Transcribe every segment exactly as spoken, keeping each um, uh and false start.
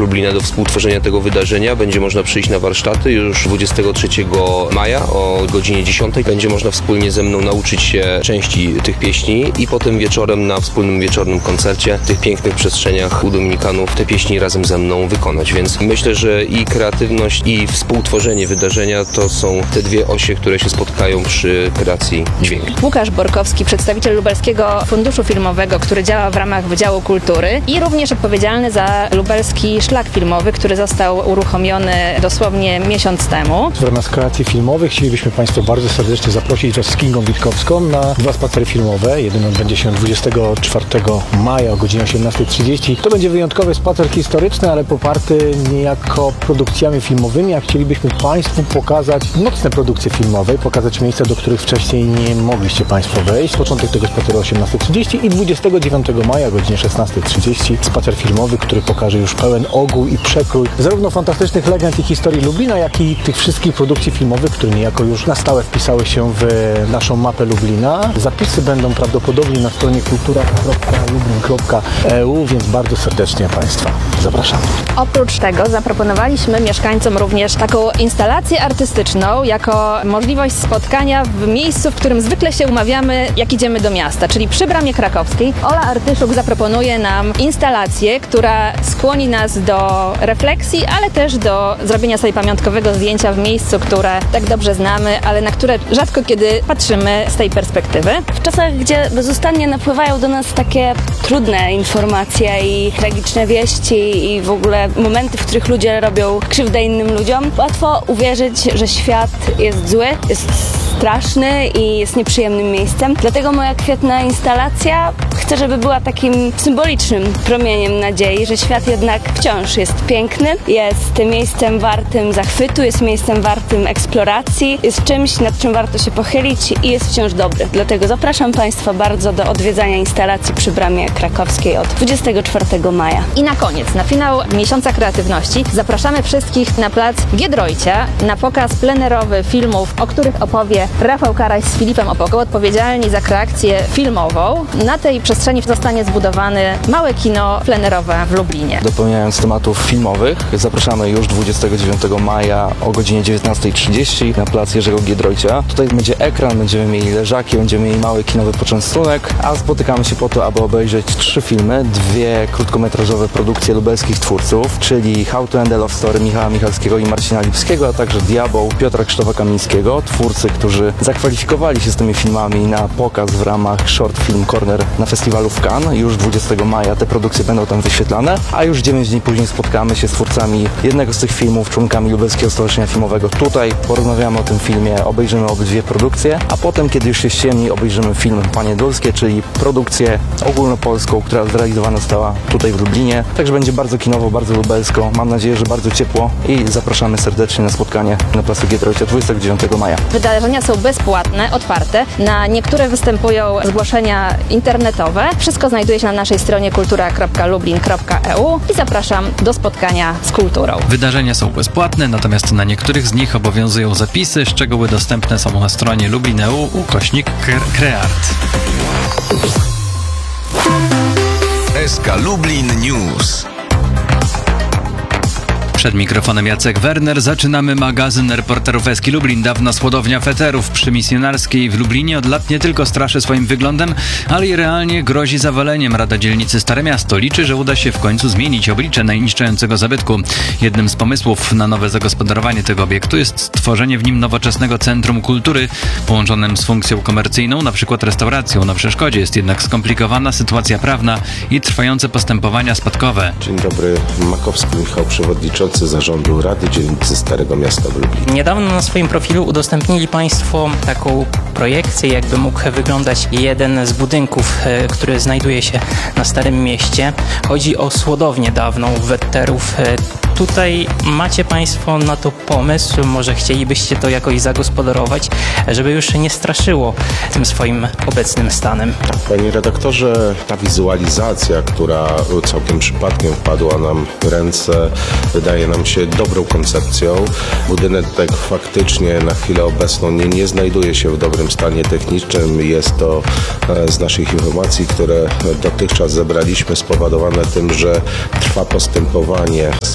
Lublina do współtworzenia tego wydarzenia. Będzie można przyjść na warsztaty już dwudziestego trzeciego maja o godzinie dziesiątej. Będzie można wspólnie ze mną nauczyć się części tych pieśni i potem wieczorem na wspólnym wieczornym koncercie w tych pięknych przestrzeniach u Dominikanów te pieśni razem ze mną wykonać. Więc myślę, że i kreatywność, i współtworzenie wydarzenia to są te dwie osie, które się spotkają przy kreacji dźwięku. Łukasz Borkowski, przedstawiciel Lubelskiego Funduszu Filmowego, który działa w ramach Wydziału Kultury i również odpowiedzialny za Lubelski Szlak Filmowy, który został uruchomiony dosłownie miesiąc temu. W ramach kreacji filmowych chcielibyśmy Państwa bardzo serdecznie zaprosić wraz z Kingą Witkowską na dwa spacery filmowe. Jeden odbędzie się dwudziestego czwartego maja o godzinie osiemnastej trzydzieści. To będzie wyjątkowy spacer historyczny, ale poparty niejako produkcjami filmowymi, a chcielibyśmy Państwu pokazać nocne produkcje filmowe, pokazać miejsca, do których wcześniej nie mogliście Państwo wejść. Początek tego spaceru o osiemnastej trzydzieści i dwudziestego dziewiątego maja o godzinie szesnastej trzydzieści spacer filmowy, który pokaże już pełen ogół i przekrój zarówno fantastycznych legend i historii Lublina, jak i tych wszystkich produkcji filmowych, które niejako już na stałe wpisały się w naszą mapę Lublina. Zapisy będą prawdopodobnie na stronie kultura kropka lublin kropka e u, więc bardzo serdecznie Państwa zapraszamy. Oprócz tego zaproponowaliśmy mieszkańcom również taką instalację artystyczną jako możliwość spotkania w miejscu, w którym zwykle się umawiamy, jak idziemy do miasta, czyli przy Bramie Krakowskiej. Ola Artyszuk zaproponuje nam instalację, która skłoni nas do refleksji, ale też do zrobienia sobie pamiątkowego zdjęcia w miejscu, które tak dobrze znamy, ale na które rzadko kiedy patrzymy z tej perspektywy. W czasach, gdzie bezustannie napływają do nas takie trudne informacje i tragiczne wieści i w ogóle momenty, w których ludzie robią krzywdę innym ludziom, łatwo uwierzyć, że świat jest zły, jest straszny i jest nieprzyjemnym miejscem. Dlatego moja kwietna instalacja chcę, żeby była takim symbolicznym promieniem nadziei, że świat jednak wciąż jest piękny, jest miejscem wartym zachwytu, jest miejscem wartym eksploracji, jest czymś, nad czym warto się pochylić i jest wciąż dobry. Dlatego zapraszam Państwa bardzo do odwiedzania instalacji przy Bramie Krakowskiej od dwudziestego czwartego maja. I na koniec, na finał Miesiąca Kreatywności zapraszamy wszystkich na plac Giedroycia na pokaz plenerowy filmów, o których opowie Rafał Karaś z Filipem Opoką, odpowiedzialni za kreację filmową. Na tej przestrzeni zostanie zbudowane małe kino plenerowe w Lublinie. Dopełniając tematów filmowych, zapraszamy już dwudziestego dziewiątego maja o godzinie dziewiętnastej trzydzieści na plac Jerzego Giedroycia. Tutaj będzie ekran, będziemy mieli leżaki, będziemy mieli mały kinowy poczęstunek, a spotykamy się po to, aby obejrzeć trzy filmy, dwie krótkometrażowe produkcje lubelskich twórców, czyli How to End a Love Story Michała Michalskiego i Marcina Lipskiego, a także Diabeł Piotra Krzysztofa-Kamińskiego, twórcy, którzy zakwalifikowali się z tymi filmami na pokaz w ramach Short Film Corner na festiwalu w Cannes. Już dwudziestego maja te produkcje będą tam wyświetlane, a już dziewięć dni później spotkamy się z twórcami jednego z tych filmów, członkami Lubelskiego Stowarzyszenia Filmowego. Tutaj porozmawiamy o tym filmie, obejrzymy obydwie produkcje, a potem, kiedy już się ściemni, obejrzymy film Panie Dulskie, czyli produkcję ogólnopolską, która zrealizowana została tutaj w Lublinie. Także będzie bardzo kinowo, bardzo lubelsko. Mam nadzieję, że bardzo ciepło i zapraszamy serdecznie na spotkanie na placu Giedroycia dwudziestego dziewiątego maja. Wydarzenia są bezpłatne, otwarte. Na niektóre występują zgłoszenia internetowe. Wszystko znajduje się na naszej stronie kultura kropka lublin kropka e u i zapraszam do spotkania z kulturą. Wydarzenia są bezpłatne, natomiast na niektórych z nich obowiązują zapisy. Szczegóły dostępne są na stronie lublin kropka e u ukośnik kreart. S K Lublin News. Przed mikrofonem Jacek Werner. Zaczynamy magazyn reporterów S K Lublin. Dawna słodownia feterów przy Misjonarskiej w Lublinie od lat nie tylko straszy swoim wyglądem, ale i realnie grozi zawaleniem. Rada Dzielnicy Stare Miasto liczy, że uda się w końcu zmienić oblicze najniszczającego zabytku. Jednym z pomysłów na nowe zagospodarowanie tego obiektu jest stworzenie w nim nowoczesnego centrum kultury połączonym z funkcją komercyjną, na przykład restauracją. Na przeszkodzie jest jednak skomplikowana sytuacja prawna i trwające postępowania spadkowe. Dzień dobry, Makowski Michał, przewodniczący Zarządu Rady Dzielnicy Starego Miasta w Lublinie. Niedawno na swoim profilu udostępnili Państwo taką projekcję, jakby mógł wyglądać jeden z budynków, który znajduje się na Starym Mieście. Chodzi o słodownię dawną weterów. Tutaj macie Państwo na to pomysł, może chcielibyście to jakoś zagospodarować, żeby już nie straszyło tym swoim obecnym stanem. Panie redaktorze, ta wizualizacja, która całkiem przypadkiem wpadła nam w ręce, wydaje nam się dobrą koncepcją. Budynek tak faktycznie na chwilę obecną nie, nie znajduje się w dobrym stanie technicznym. Jest to z naszych informacji, które dotychczas zebraliśmy, spowodowane tym, że trwa postępowanie z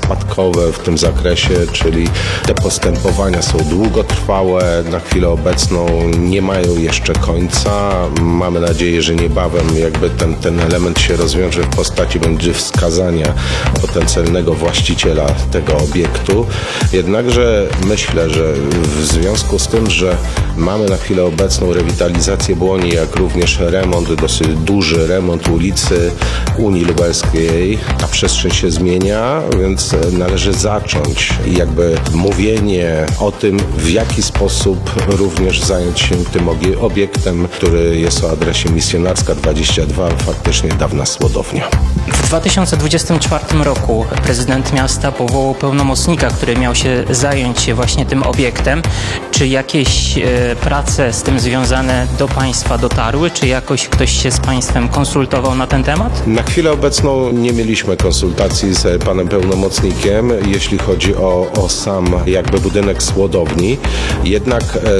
spadkowe w tym zakresie, czyli te postępowania są długotrwałe, na chwilę obecną nie mają jeszcze końca. Mamy nadzieję, że niebawem jakby ten, ten element się rozwiąże w postaci będzie wskazania potencjalnego właściciela tego obiektu. Jednakże myślę, że w związku z tym, że mamy na chwilę obecną rewitalizację Błoni, jak również remont, dosyć duży remont ulicy Unii Lubelskiej, ta przestrzeń się zmienia, więc należy zacząć jakby mówienie o tym, w jaki sposób również zająć się tym obiektem, który jest o adresie Misjonarska dwadzieścia dwa, faktycznie dawna Słodownia. W dwa tysiące dwudziestym czwartym roku prezydent miasta powołał pełnomocnika, który miał się zająć się właśnie tym obiektem. Czy jakieś e, prace z tym związane do Państwa dotarły? Czy jakoś ktoś się z Państwem konsultował na ten temat? Na chwilę obecną nie mieliśmy konsultacji z panem pełnomocnikiem, jeśli chodzi o, o sam jakby budynek Słodowni. Jednak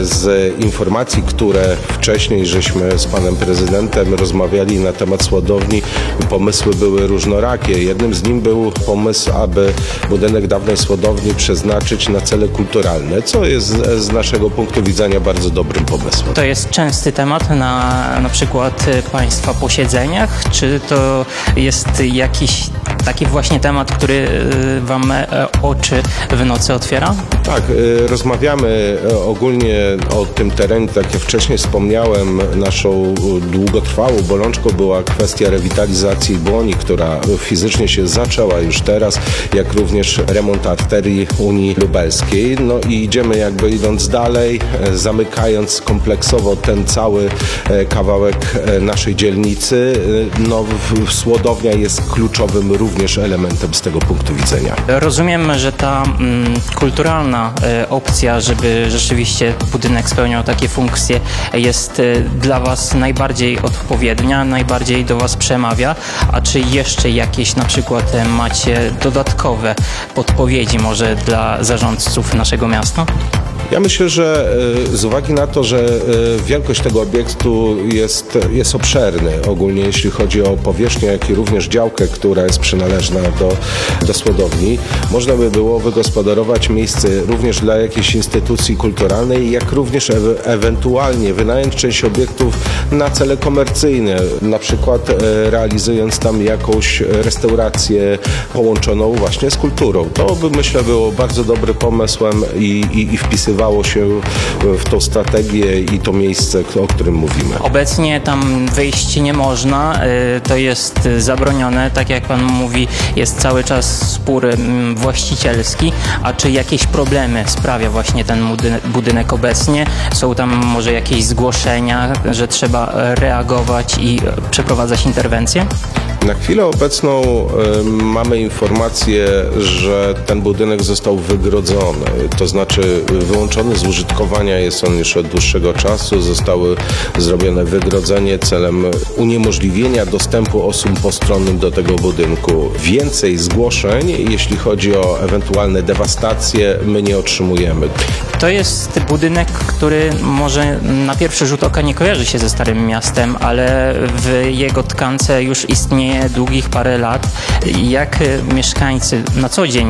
z informacji, które wcześniej żeśmy z panem prezydentem rozmawiali na temat Słodowni, pomysły były różnorakie. Jednym z nich był pomysł, aby budynek dawnej Słodowni przeznaczyć na cele kulturalne, co jest z, z naszego punktu widzenia bardzo dobrym pomysłem. To jest częsty temat na na przykład Państwa posiedzeniach, czy to jest jakiś taki właśnie temat, który Wam oczy w nocy otwiera? Tak, rozmawiamy ogólnie o tym terenie, tak jak wcześniej wspomniałem, naszą długotrwałą bolączką była kwestia rewitalizacji Błoni, która fizycznie się zaczęła już teraz, jak również remont arterii Unii Lubelskiej. No i idziemy jakby idąc dalej, zamykając kompleksowo ten cały kawałek naszej dzielnicy. No, Słodownia jest kluczowym również elementem z tego punktu widzenia. Rozumiem, że ta mm, kulturalna e, opcja, żeby rzeczywiście budynek spełniał takie funkcje, jest e, dla Was najbardziej odpowiednia, najbardziej do Was przemawia, a czy jeszcze jakieś na przykład e, macie dodatkowe podpowiedzi może dla zarządców naszego miasta? Ja myślę, że z uwagi na to, że wielkość tego obiektu jest, jest obszerny, ogólnie jeśli chodzi o powierzchnię, jak i również działkę, która jest przynależna do, do Słodowni, można by było wygospodarować miejsce również dla jakiejś instytucji kulturalnej, jak również e ewentualnie wynająć część obiektów na cele komercyjne, na przykład e, realizując tam jakąś restaurację połączoną właśnie z kulturą. To by, myślę, było bardzo dobrym pomysłem i, i, i wpisywało się w tą strategię i to miejsce, o którym mówimy. Obecnie tam wyjść nie można, to jest zabronione, tak jak Pan mówi, jest cały czas spór właścicielski, a czy jakieś problemy sprawia właśnie ten budynek obecnie? Są tam może jakieś zgłoszenia, że trzeba reagować i przeprowadzać interwencje? Na chwilę obecną y, mamy informację, że ten budynek został wygrodzony, to znaczy wyłączony z użytkowania jest on już od dłuższego czasu, zostały zrobione wygrodzenie celem uniemożliwienia dostępu osób postronnym do tego budynku. Więcej zgłoszeń, jeśli chodzi o ewentualne dewastacje, my nie otrzymujemy. To jest budynek, który może na pierwszy rzut oka nie kojarzy się ze Starym Miastem, ale w jego tkance już istnieje długich parę lat. Jak mieszkańcy na co dzień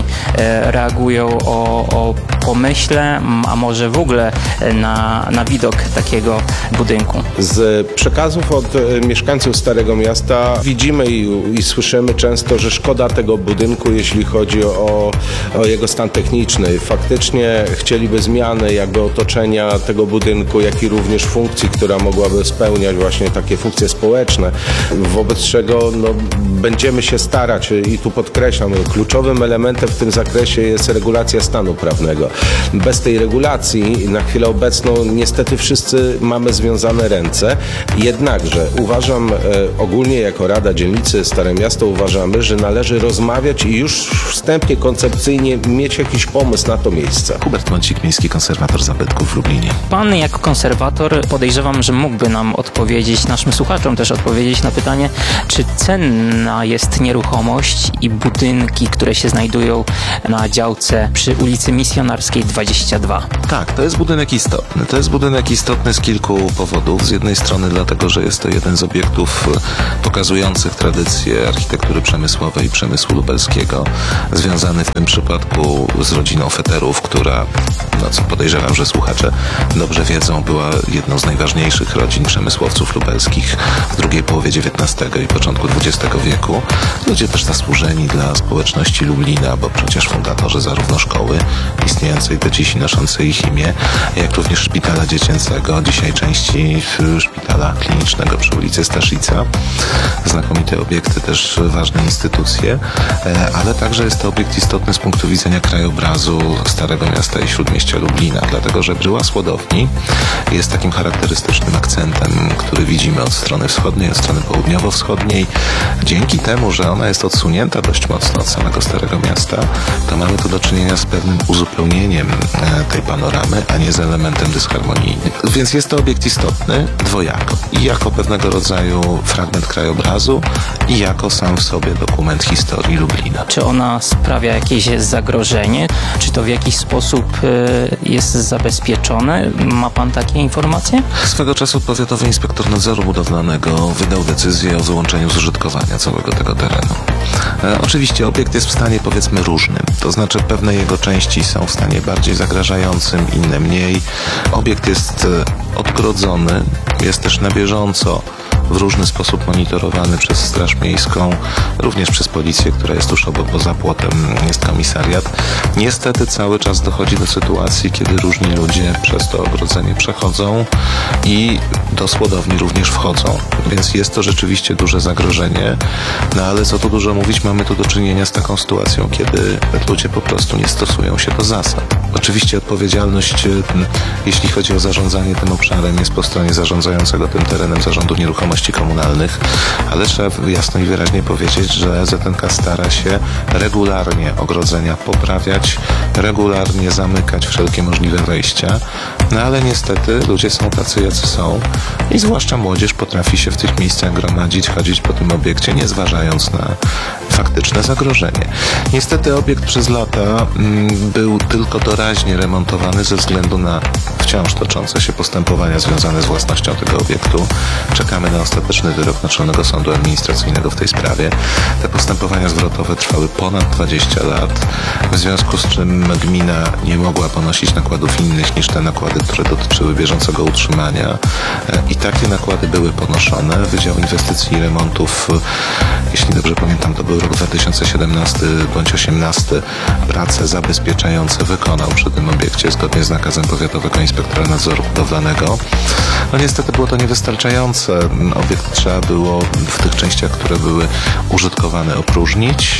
reagują o, o pomyśle, a może w ogóle na, na widok takiego budynku? Z przekazów od mieszkańców Starego Miasta widzimy i, i słyszymy często, że szkoda tego budynku, jeśli chodzi o, o jego stan techniczny. Faktycznie chcieliby zmiany jakby otoczenia tego budynku, jak i również funkcji, która mogłaby spełniać właśnie takie funkcje społeczne, wobec czego no, będziemy się starać i tu podkreślam, kluczowym elementem w tym zakresie jest regulacja stanu prawnego. Bez tej regulacji na chwilę obecną niestety wszyscy mamy związane ręce, jednakże uważam, e, ogólnie jako Rada Dzielnicy Stare Miasto uważamy, że należy rozmawiać i już wstępnie koncepcyjnie mieć jakiś pomysł na to miejsce. Hubert Mącik, miejski konserwator zabytków w Lublinie. Pan jako konserwator podejrzewam, że mógłby nam odpowiedzieć, naszym słuchaczom też odpowiedzieć na pytanie, czy cenna jest nieruchomość i budynki, które się znajdują na działce przy ulicy Misjonarskiej, Warszawskiej dwadzieścia dwa. Tak, to jest budynek istotny. To jest budynek istotny z kilku powodów. Z jednej strony dlatego, że jest to jeden z obiektów pokazujących tradycję architektury przemysłowej i przemysłu lubelskiego, związany w tym przypadku z rodziną Feterów, która, no co podejrzewam, że słuchacze dobrze wiedzą, była jedną z najważniejszych rodzin przemysłowców lubelskich w drugiej połowie dziewiętnastego i początku dwudziestego wieku. Ludzie też zasłużeni dla społeczności Lublina, bo przecież fundatorzy zarówno szkoły istniejącej do dziś i noszącej ich imię, jak również szpitala dziecięcego, dzisiaj części szpitala klinicznego przy ulicy Staszica. Znakomite obiekty, też ważne instytucje, ale także jest to obiekt istotny z punktu widzenia krajobrazu Starego Miasta i Śródmieścia Lublina, dlatego że bryła Słodowni jest takim charakterystycznym akcentem, który widzimy od strony wschodniej, od strony południowo-wschodniej. Dzięki temu, że ona jest odsunięta dość mocno od samego Starego Miasta, to mamy tu do czynienia z pewnym uzupełnieniem tej panoramy, a nie z elementem dysharmonijnym. Więc jest to obiekt istotny dwojako. I jako pewnego rodzaju fragment krajobrazu, i jako sam w sobie dokument historii Lublina. Czy ona sprawia jakieś zagrożenie? Czy to w jakiś sposób y, jest zabezpieczone? Ma pan takie informacje? Swego czasu powiatowy inspektor nadzoru budowlanego wydał decyzję o wyłączeniu z użytkowania całego tego terenu. E, oczywiście obiekt jest w stanie, powiedzmy, różnym. To znaczy pewne jego części są w stanie bardziej zagrażającym, inne mniej. Obiekt jest odgrodzony, jest też na bieżąco w różny sposób monitorowany przez Straż Miejską, również przez policję, która jest tuż obok, bo za płotem jest komisariat. Niestety cały czas dochodzi do sytuacji, kiedy różni ludzie przez to ogrodzenie przechodzą i do Słodowni również wchodzą. Więc jest to rzeczywiście duże zagrożenie, no ale co tu dużo mówić, mamy tu do czynienia z taką sytuacją, kiedy ludzie po prostu nie stosują się do zasad. Oczywiście odpowiedzialność, jeśli chodzi o zarządzanie tym obszarem, jest po stronie zarządzającego tym terenem Zarządu Nieruchomości Komunalnych, ale trzeba jasno i wyraźnie powiedzieć, że Z N K stara się regularnie ogrodzenia poprawiać, regularnie zamykać wszelkie możliwe wejścia, no ale niestety ludzie są tacy, jacy są i zwłaszcza młodzież potrafi się w tych miejscach gromadzić, chodzić po tym obiekcie, nie zważając na faktyczne zagrożenie. Niestety obiekt przez lata mm, był tylko doraźnie remontowany ze względu na wciąż toczące się postępowania związane z własnością tego obiektu. Czekamy na ostateczny wyrok Naczelnego Sądu Administracyjnego w tej sprawie. Te postępowania zwrotowe trwały ponad dwadzieścia lat, w związku z czym gmina nie mogła ponosić nakładów innych niż te nakłady, które dotyczyły bieżącego utrzymania i takie nakłady były ponoszone. Wydział Inwestycji i Remontów, jeśli dobrze pamiętam, to był rok dwa tysiące siedemnasty bądź osiemnasty, prace zabezpieczające wykonał przy tym obiekcie zgodnie z nakazem powiatowego inspektora nadzoru budowlanego. No niestety było to niewystarczające. Obiekt trzeba było w tych częściach, które były użytkowane, opróżnić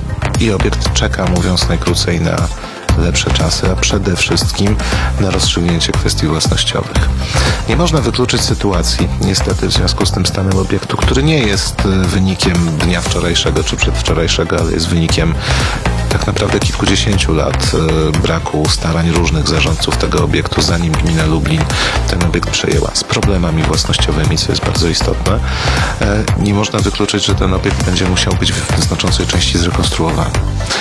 i obiekt czeka, mówiąc najkrócej, na lepsze czasy, a przede wszystkim na rozstrzygnięcie kwestii własnościowych. Nie można wykluczyć sytuacji, niestety w związku z tym stanem obiektu, który nie jest wynikiem dnia wczorajszego czy przedwczorajszego, ale jest wynikiem tak naprawdę kilkudziesięciu lat braku starań różnych zarządców tego obiektu, zanim gmina Lublin ten obiekt przejęła, z problemami własnościowymi, co jest bardzo istotne. Nie można wykluczyć, że ten obiekt będzie musiał być w znaczącej części zrekonstruowany.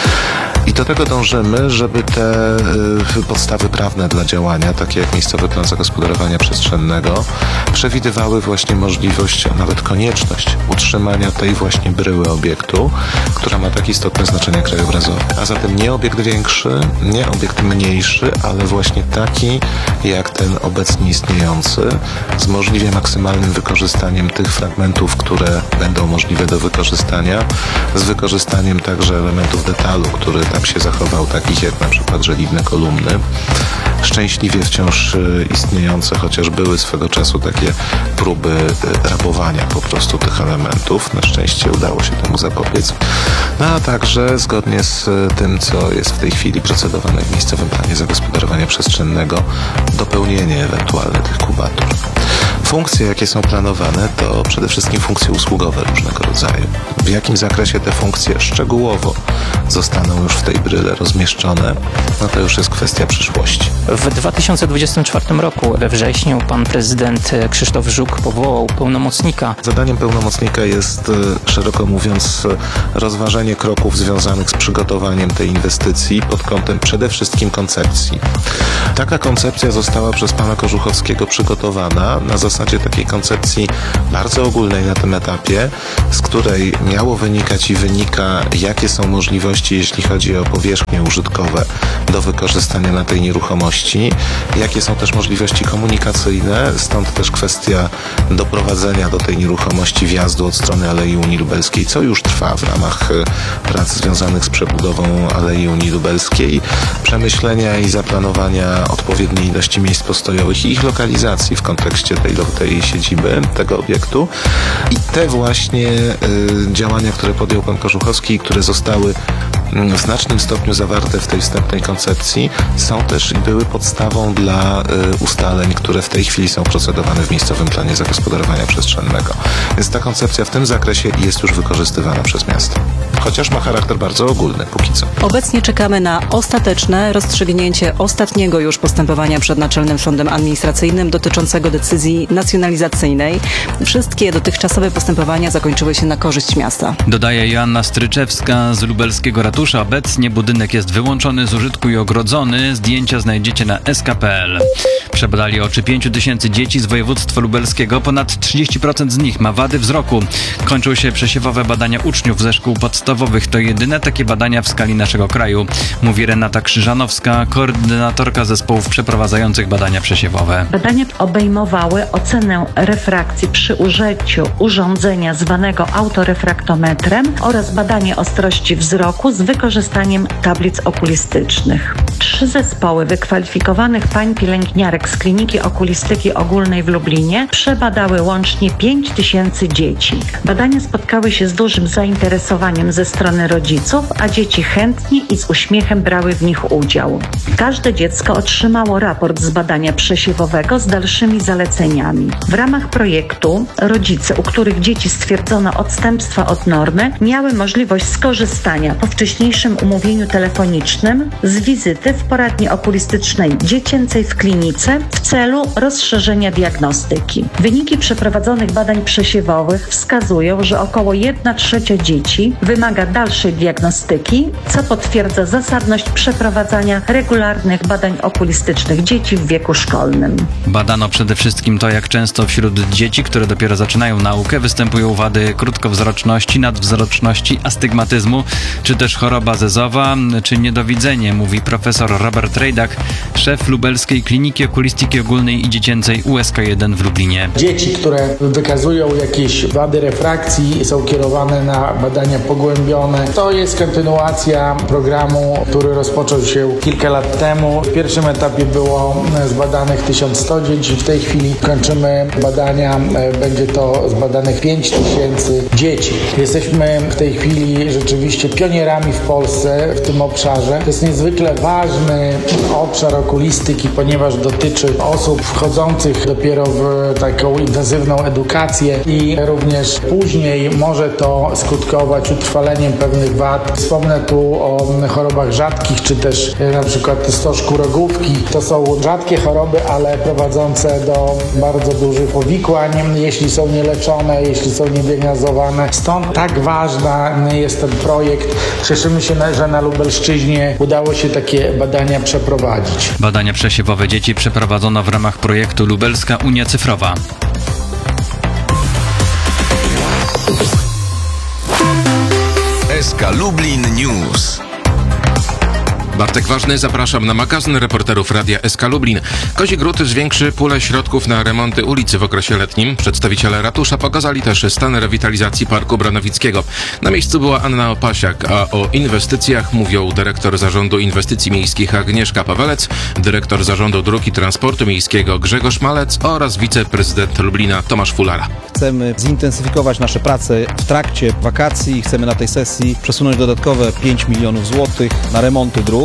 I do tego dążymy, żeby te y, podstawy prawne dla działania, takie jak miejscowy plan zagospodarowania przestrzennego, przewidywały właśnie możliwość, a nawet konieczność utrzymania tej właśnie bryły obiektu, która ma tak istotne znaczenie krajobrazowe. A zatem nie obiekt większy, nie obiekt mniejszy, ale właśnie taki jak ten obecnie istniejący, z możliwie maksymalnym wykorzystaniem tych fragmentów, które będą możliwe do wykorzystania, z wykorzystaniem także elementów detalu, który tam się zachował, takich jak na przykład żeliwne kolumny, szczęśliwie wciąż istniejące, chociaż były swego czasu takie próby rabowania po prostu tych elementów. Na szczęście udało się temu zapobiec. No a także zgodnie z tym, co jest w tej chwili procedowane w miejscowym planie zagospodarowania przestrzennego, dopełnienie ewentualne tych kubatur. Funkcje, jakie są planowane, to przede wszystkim funkcje usługowe różnego rodzaju. W jakim zakresie te funkcje szczegółowo zostaną już w tej bryle rozmieszczone, no to już jest kwestia przyszłości. W dwa tysiące dwudziestym czwartym roku we wrześniu pan prezydent Krzysztof Żuk powołał pełnomocnika. Zadaniem pełnomocnika jest, szeroko mówiąc, rozważenie kroków związanych z przygotowaniem tej inwestycji pod kątem przede wszystkim koncepcji. Taka koncepcja została przez pana Korzuchowskiego przygotowana na zasadzie takiej koncepcji bardzo ogólnej na tym etapie, z której miało wynikać i wynika, jakie są możliwości, jeśli chodzi o powierzchnie użytkowe do wykorzystania na tej nieruchomości, jakie są też możliwości komunikacyjne, stąd też kwestia doprowadzenia do tej nieruchomości wjazdu od strony Alei Unii Lubelskiej, co już trwa w ramach prac związanych z przebudową Alei Unii Lubelskiej, przemyślenia i zaplanowania odpowiedniej ilości miejsc postojowych i ich lokalizacji w kontekście tej, tej siedziby, tego obiektu. I te właśnie y, działania, które podjął pan Korzuchowski, które zostały w znacznym stopniu zawarte w tej wstępnej koncepcji, są też i były podstawą dla y, ustaleń, które w tej chwili są procedowane w miejscowym planie zagospodarowania przestrzennego. Więc ta koncepcja w tym zakresie jest już wykorzystywana przez miasto. Chociaż ma charakter bardzo ogólny póki co. Obecnie czekamy na ostateczne rozstrzygnięcie ostatniego już postępowania przed Naczelnym Sądem Administracyjnym dotyczącego decyzji nacjonalizacyjnej. Wszystkie dotychczasowe postępowania zakończyły się na korzyść miasta. Dodaje Joanna Stryczewska z lubelskiego ratusza. Obecnie budynek jest wyłączony z użytku i ogrodzony. Zdjęcia znajdziecie na s k kropka p l. Przebadali oczy pięciu tysięcy dzieci z województwa lubelskiego. Ponad trzydzieści procent z nich ma wady wzroku. Kończą się przesiewowe badania uczniów ze szkół podstawowych. To jedyne takie badania w skali naszego kraju, mówi Renata Krzyżanowska, koordynatorka zespołów przeprowadzających badania przesiewowe. Badania obejmowały ocenę refrakcji przy użyciu urządzenia zwanego autorefraktometrem oraz badanie ostrości wzroku z wykorzystaniem tablic okulistycznych. Trzy zespoły wykwalifikowanych pań pielęgniarek z Kliniki Okulistyki Ogólnej w Lublinie przebadały łącznie pięć tysięcy dzieci. Badania spotkały się z dużym zainteresowaniem ze strony rodziców, a dzieci chętnie i z uśmiechem brały w nich udział. Każde dziecko otrzymało raport z badania przesiewowego z dalszymi zaleceniami. W ramach projektu rodzice, u których dzieci stwierdzono odstępstwa od normy, miały możliwość skorzystania po wcześniejszym umówieniu telefonicznym z wizyty w poradni okulistycznej dziecięcej w klinice w celu rozszerzenia diagnostyki. Wyniki przeprowadzonych badań przesiewowych wskazują, że około jedna trzecia dzieci wymaga dalszej diagnostyki, co potwierdza zasadność przeprowadzania regularnych badań okulistycznych dzieci w wieku szkolnym. Badano przede wszystkim to, jak często wśród dzieci, które dopiero zaczynają naukę, występują wady krótkowzroczności, nadwzroczności, astygmatyzmu, czy też choroba zezowa, czy niedowidzenie, mówi profesor Robert Rejdak, szef Lubelskiej Kliniki Okulistyki Ogólnej i Dziecięcej U S K jeden w Lublinie. Dzieci, które wykazują jakieś wady refrakcji, są kierowane na badania pogłębione. To jest kontynuacja programu, który rozpoczął się kilka lat temu. W pierwszym etapie było zbadanych tysiąc sto dzieci. W tej chwili kończymy badania. Będzie to zbadanych pięć tysięcy dzieci. Jesteśmy w tej chwili rzeczywiście pionierami w Polsce w tym obszarze. To jest niezwykle ważny obszar okulistyki, ponieważ dotyczy osób wchodzących dopiero w taką intensywną edukację i również później może to skutkować utrwaleniem pewnych wad. Wspomnę tu o chorobach rzadkich, czy też na przykład stożku rogówki. To są rzadkie choroby, ale prowadzące do bardzo dużych powikłań, jeśli są nieleczone, jeśli są niediagnozowane. Stąd tak ważny jest ten projekt. Cieszymy się, że na Lubelszczyźnie udało się takie badania przeprowadzić. Badania przesiewowe dzieci przeprowadzono w ramach projektu Lubelska Unia Cyfrowa. S K Lublin News. Bartek Ważny, zapraszam na magazyn reporterów Radia S K Lublin. Kozi Gród zwiększy pulę środków na remonty ulicy w okresie letnim. Przedstawiciele ratusza pokazali też stan rewitalizacji Parku Branowickiego. Na miejscu była Anna Opasiak, a o inwestycjach mówią dyrektor Zarządu Inwestycji Miejskich Agnieszka Pawelec, dyrektor Zarządu Dróg i Transportu Miejskiego Grzegorz Malec oraz wiceprezydent Lublina Tomasz Fulara. Chcemy zintensyfikować nasze prace w trakcie wakacji. Chcemy na tej sesji przesunąć dodatkowe pięć milionów złotych na remonty dróg.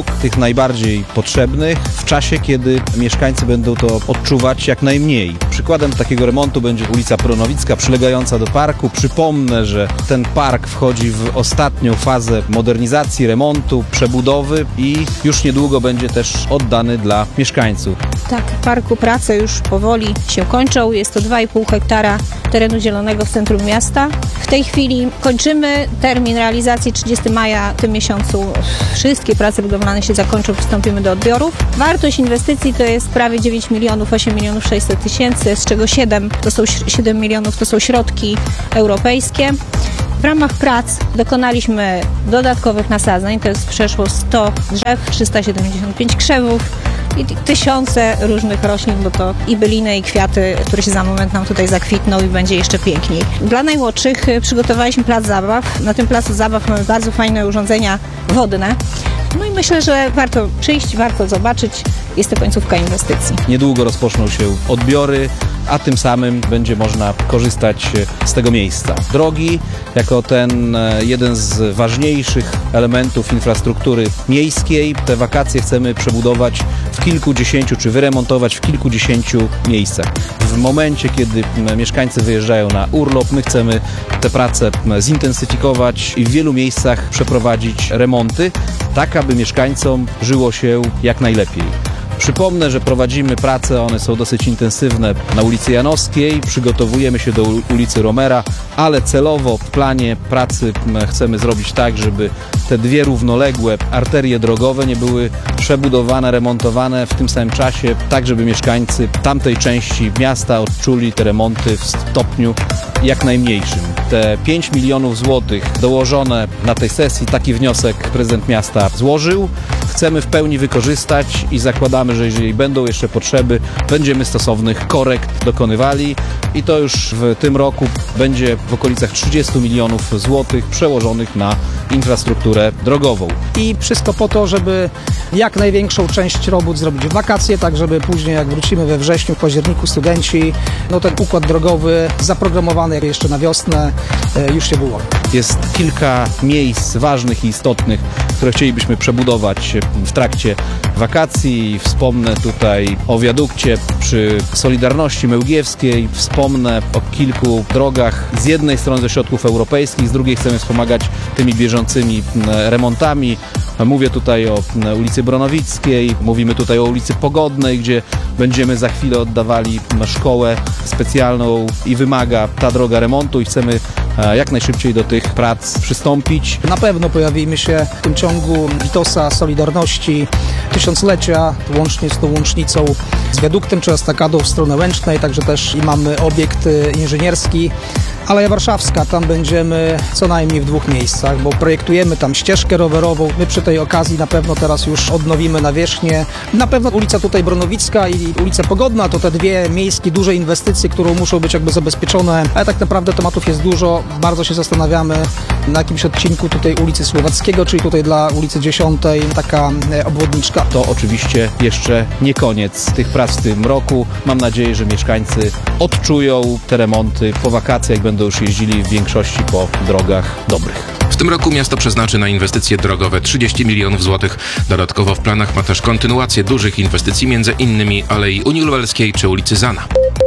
dróg, tych najbardziej potrzebnych, w czasie, kiedy mieszkańcy będą to odczuwać jak najmniej. Przykładem takiego remontu będzie ulica Pronowicka, przylegająca do parku. Przypomnę, że ten park wchodzi w ostatnią fazę modernizacji, remontu, przebudowy i już niedługo będzie też oddany dla mieszkańców. Tak, w parku prace już powoli się kończą. Jest to dwa i pół hektara terenu zielonego w centrum miasta. W tej chwili kończymy termin realizacji trzydziestego maja w tym miesiącu. Wszystkie prace budowlane się zakończą, przystąpimy do odbiorów. Wartość inwestycji to jest prawie dziewięć milionów, osiem milionów sześćset tysięcy, z czego siedem to są siedem milionów to są środki europejskie. W ramach prac dokonaliśmy dodatkowych nasadzeń, to jest przeszło sto drzew, trzysta siedemdziesiąt pięć krzewów i tysiące różnych roślin, bo to i byliny, i kwiaty, które się za moment nam tutaj zakwitną i będzie jeszcze piękniej. Dla najmłodszych przygotowaliśmy plac zabaw. Na tym placu zabaw mamy bardzo fajne urządzenia wodne. No i myślę, że warto przyjść, warto zobaczyć. Jest to końcówka inwestycji. Niedługo rozpoczną się odbiory, a tym samym będzie można korzystać z tego miejsca. Drogi, jako ten jeden z ważniejszych elementów infrastruktury miejskiej, te wakacje chcemy przebudować w kilkudziesięciu, czy wyremontować w kilkudziesięciu miejscach. W momencie, kiedy mieszkańcy wyjeżdżają na urlop, my chcemy te prace zintensyfikować i w wielu miejscach przeprowadzić remonty, tak aby mieszkańcom żyło się jak najlepiej. Przypomnę, że prowadzimy prace, one są dosyć intensywne na ulicy Janowskiej, przygotowujemy się do ulicy Romera, ale celowo w planie pracy chcemy zrobić tak, żeby te dwie równoległe arterie drogowe nie były przebudowane, remontowane w tym samym czasie, tak żeby mieszkańcy tamtej części miasta odczuli te remonty w stopniu jak najmniejszym. Te pięć milionów złotych dołożone na tej sesji, taki wniosek prezydent miasta złożył. Chcemy w pełni wykorzystać i zakładamy, że jeżeli będą jeszcze potrzeby, będziemy stosownych korekt dokonywali i to już w tym roku będzie w okolicach trzydziestu milionów złotych przełożonych na infrastrukturę drogową. I wszystko po to, żeby jak największą część robót zrobić w wakacje, tak żeby później jak wrócimy we wrześniu, w październiku studenci, no ten układ drogowy zaprogramowany jeszcze na wiosnę już się wyłoni. Jest kilka miejsc ważnych i istotnych, które chcielibyśmy przebudować w trakcie wakacji. Wspomnę tutaj o wiadukcie przy Solidarności Mełgiewskiej, wspomnę o kilku drogach z jednej strony ze środków europejskich, z drugiej chcemy wspomagać tymi bieżącymi remontami. Mówię tutaj o ulicy Bronowickiej, mówimy tutaj o ulicy Pogodnej, gdzie będziemy za chwilę oddawali szkołę specjalną i wymaga ta droga remontu i chcemy jak najszybciej do tych prac przystąpić. Na pewno pojawimy się w tym ciągu Witosa, Solidarności, tysiąclecia, łącznie z tą łącznicą z wiaduktem czy estakadą w stronę Łęcznej, także też i mamy obiekt inżynierski. Aleja Warszawska, tam będziemy co najmniej w dwóch miejscach, bo projektujemy tam ścieżkę rowerową. My przy tej okazji na pewno teraz już odnowimy nawierzchnię. Na pewno ulica tutaj Bronowicka i ulica Pogodna to te dwie miejskie duże inwestycje, które muszą być jakby zabezpieczone, ale tak naprawdę tematów jest dużo. Bardzo się zastanawiamy na jakimś odcinku tutaj ulicy Słowackiego, czyli tutaj dla ulicy Dziesiątej, taka obwodniczka. To oczywiście jeszcze nie koniec tych prac w tym roku. Mam nadzieję, że mieszkańcy odczują te remonty po wakacjach, będą już jeździli w większości po drogach dobrych. W tym roku miasto przeznaczy na inwestycje drogowe trzydzieści milionów złotych. Dodatkowo w planach ma też kontynuację dużych inwestycji, między innymi Alei Unii Lubelskiej czy ulicy Zana.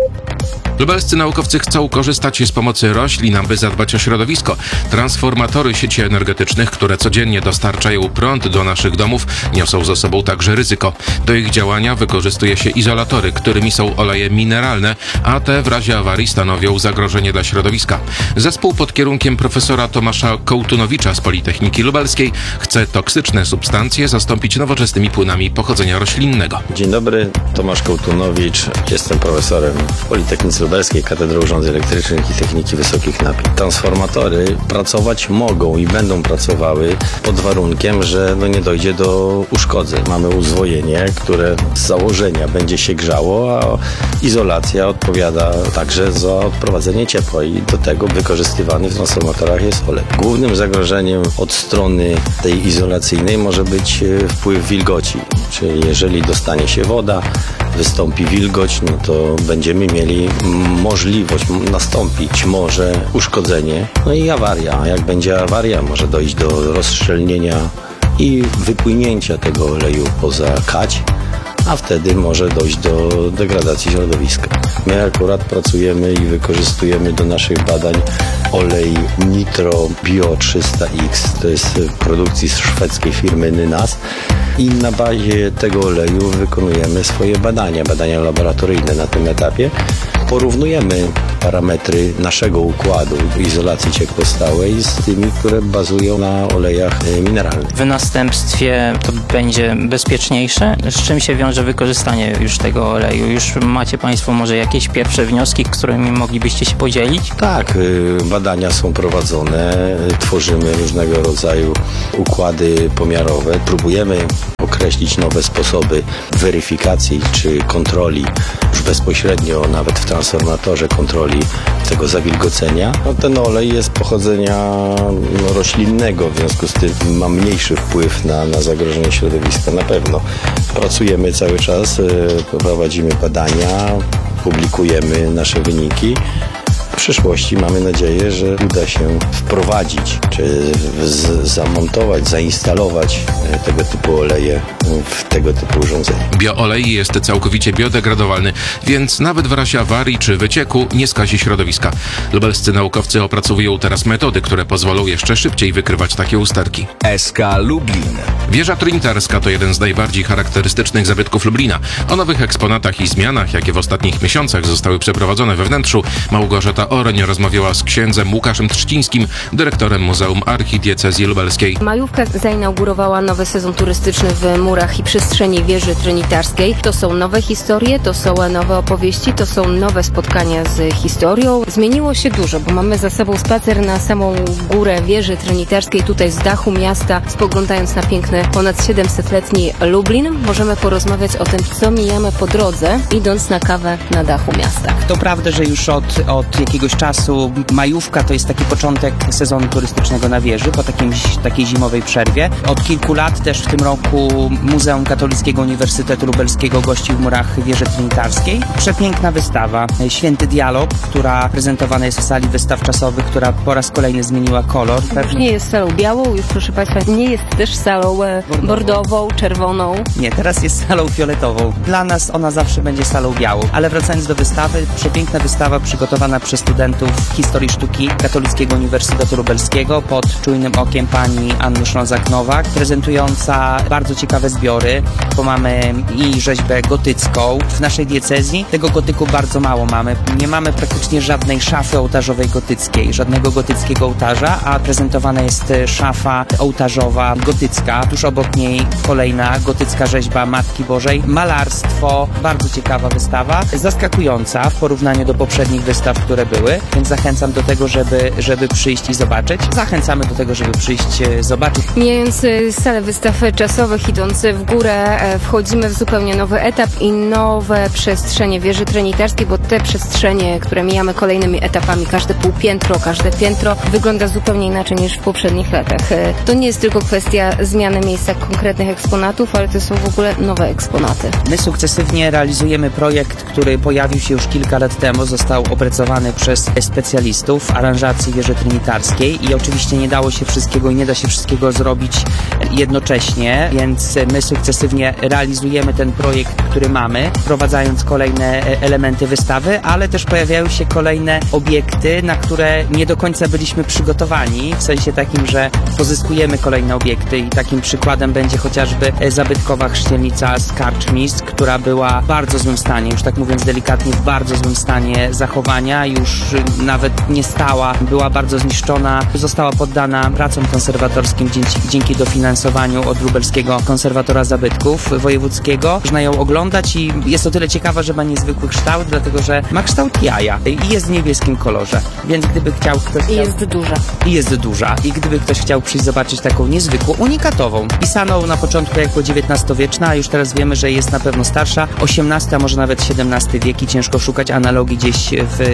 Lubelscy naukowcy chcą korzystać z pomocy roślin, aby zadbać o środowisko. Transformatory sieci energetycznych, które codziennie dostarczają prąd do naszych domów, niosą ze sobą także ryzyko. Do ich działania wykorzystuje się izolatory, którymi są oleje mineralne, a te w razie awarii stanowią zagrożenie dla środowiska. Zespół pod kierunkiem profesora Tomasza Kołtunowicza z Politechniki Lubelskiej chce toksyczne substancje zastąpić nowoczesnymi płynami pochodzenia roślinnego. Dzień dobry, Tomasz Kołtunowicz. Jestem profesorem w Politechnice Lubelskiej, Katedry Urządzeń Elektrycznych i Techniki Wysokich Napięć. Transformatory pracować mogą i będą pracowały pod warunkiem, że no nie dojdzie do uszkodzeń. Mamy uzwojenie, które z założenia będzie się grzało, a izolacja odpowiada także za odprowadzenie ciepła i do tego wykorzystywany w transformatorach jest olej. Głównym zagrożeniem od strony tej izolacyjnej może być wpływ wilgoci, czyli jeżeli dostanie się woda, wystąpi wilgoć, no to będziemy mieli możliwość, nastąpić może uszkodzenie, no i awaria. A jak będzie awaria, może dojść do rozszczelnienia i wypłynięcia tego oleju poza kać, a wtedy może dojść do degradacji środowiska. My akurat pracujemy i wykorzystujemy do naszych badań olej Nitro Bio trzysta X, to jest produkcji z szwedzkiej firmy Nynas i na bazie tego oleju wykonujemy swoje badania, badania laboratoryjne na tym etapie. Porównujemy parametry naszego układu izolacji ciekłostałej z tymi, które bazują na olejach mineralnych. W następstwie to będzie bezpieczniejsze. Z czym się wiąże wykorzystanie już tego oleju? Już macie Państwo może jakieś pierwsze wnioski, którymi moglibyście się podzielić? Tak, badania są prowadzone, tworzymy różnego rodzaju układy pomiarowe, próbujemy określić nowe sposoby weryfikacji czy kontroli już bezpośrednio, nawet w transformatorze kontroli tego zawilgocenia. No, ten olej jest pochodzenia no, roślinnego, w związku z tym ma mniejszy wpływ na, na zagrożenie środowiska na pewno. Pracujemy cały czas, prowadzimy badania, publikujemy nasze wyniki. W przyszłości mamy nadzieję, że uda się wprowadzić, czy z, zamontować, zainstalować tego typu oleje w tego typu urządzenia. Bioolej jest całkowicie biodegradowalny, więc nawet w razie awarii czy wycieku nie skazi środowiska. Lubelscy naukowcy opracowują teraz metody, które pozwolą jeszcze szybciej wykrywać takie usterki. S K Lublin. Wieża trinitarska to jeden z najbardziej charakterystycznych zabytków Lublina. O nowych eksponatach i zmianach, jakie w ostatnich miesiącach zostały przeprowadzone we wnętrzu, Małgorzata Oreń rozmawiała z księdzem Łukaszem Trzcińskim, dyrektorem Muzeum Archidiecezji Lubelskiej. Majówka zainaugurowała nowy sezon turystyczny w murach i przestrzeni wieży trinitarskiej. To są nowe historie, to są nowe opowieści, to są nowe spotkania z historią. Zmieniło się dużo, bo mamy za sobą spacer na samą górę wieży trinitarskiej, tutaj z dachu miasta, spoglądając na piękny, ponad siedemsetletni Lublin. Możemy porozmawiać o tym, co mijamy po drodze, idąc na kawę na dachu miasta. To prawda, że już od, od jakiegoś czasu majówka to jest taki początek sezonu turystycznego na wieży, po takim, takiej zimowej przerwie. Od kilku lat też w tym roku Muzeum Katolickiego Uniwersytetu Lubelskiego gości w murach wieży trinitarskiej. Przepiękna wystawa, Święty Dialog, która prezentowana jest w sali wystaw czasowych, która po raz kolejny zmieniła kolor. Już nie jest salą białą, już proszę Państwa, nie jest też salą e, bordową, czerwoną. Nie, teraz jest salą fioletową. Dla nas ona zawsze będzie salą białą. Ale wracając do wystawy, przepiękna wystawa przygotowana przez studentów historii sztuki Katolickiego Uniwersytetu Lubelskiego pod czujnym okiem pani Anny Szlązak-Nowak, prezentująca bardzo ciekawe zbiory, bo mamy i rzeźbę gotycką. W naszej diecezji tego gotyku bardzo mało mamy. Nie mamy praktycznie żadnej szafy ołtarzowej gotyckiej, żadnego gotyckiego ołtarza, a prezentowana jest szafa ołtarzowa gotycka. Tuż obok niej kolejna gotycka rzeźba Matki Bożej. Malarstwo, bardzo ciekawa wystawa, zaskakująca w porównaniu do poprzednich wystaw, które były, więc zachęcam do tego, żeby, żeby przyjść i zobaczyć. Zachęcamy do tego, żeby przyjść zobaczyć. Mijając salę wystaw czasowych, idąc w górę, wchodzimy w zupełnie nowy etap i nowe przestrzenie wieży trinitarskiej, bo te przestrzenie, które mijamy kolejnymi etapami, każde półpiętro, każde piętro wygląda zupełnie inaczej niż w poprzednich latach. To nie jest tylko kwestia zmiany miejsca konkretnych eksponatów, ale to są w ogóle nowe eksponaty. My sukcesywnie realizujemy projekt, który pojawił się już kilka lat temu, został opracowany przez specjalistów aranżacji wieży trinitarskiej i oczywiście nie dało się wszystkiego i nie da się wszystkiego zrobić jednocześnie, więc my sukcesywnie realizujemy ten projekt, który mamy, wprowadzając kolejne elementy wystawy, ale też pojawiają się kolejne obiekty, na które nie do końca byliśmy przygotowani, w sensie takim, że pozyskujemy kolejne obiekty i takim przykładem będzie chociażby zabytkowa chrzcielnica z Karczmisk, która była w bardzo złym stanie, już tak mówiąc delikatnie, w bardzo złym stanie zachowania, już nawet nie stała, była bardzo zniszczona, została poddana pracom konserwatorskim dzięki, dzięki dofinansowaniu od Lubelskiego Konserwatora Zabytków Wojewódzkiego. Można ją oglądać i jest o tyle ciekawa, że ma niezwykły kształt, dlatego że ma kształt jaja i jest w niebieskim kolorze, więc gdyby chciał ktoś... I jest duża. I jest duża. I gdyby ktoś chciał przyjść zobaczyć taką niezwykłą, unikatową, pisaną na początku jako dziewiętnastowieczna, a już teraz wiemy, że jest na pewno starsza, osiemnasty, a może nawet siedemnasty wiek i ciężko szukać analogii gdzieś w innych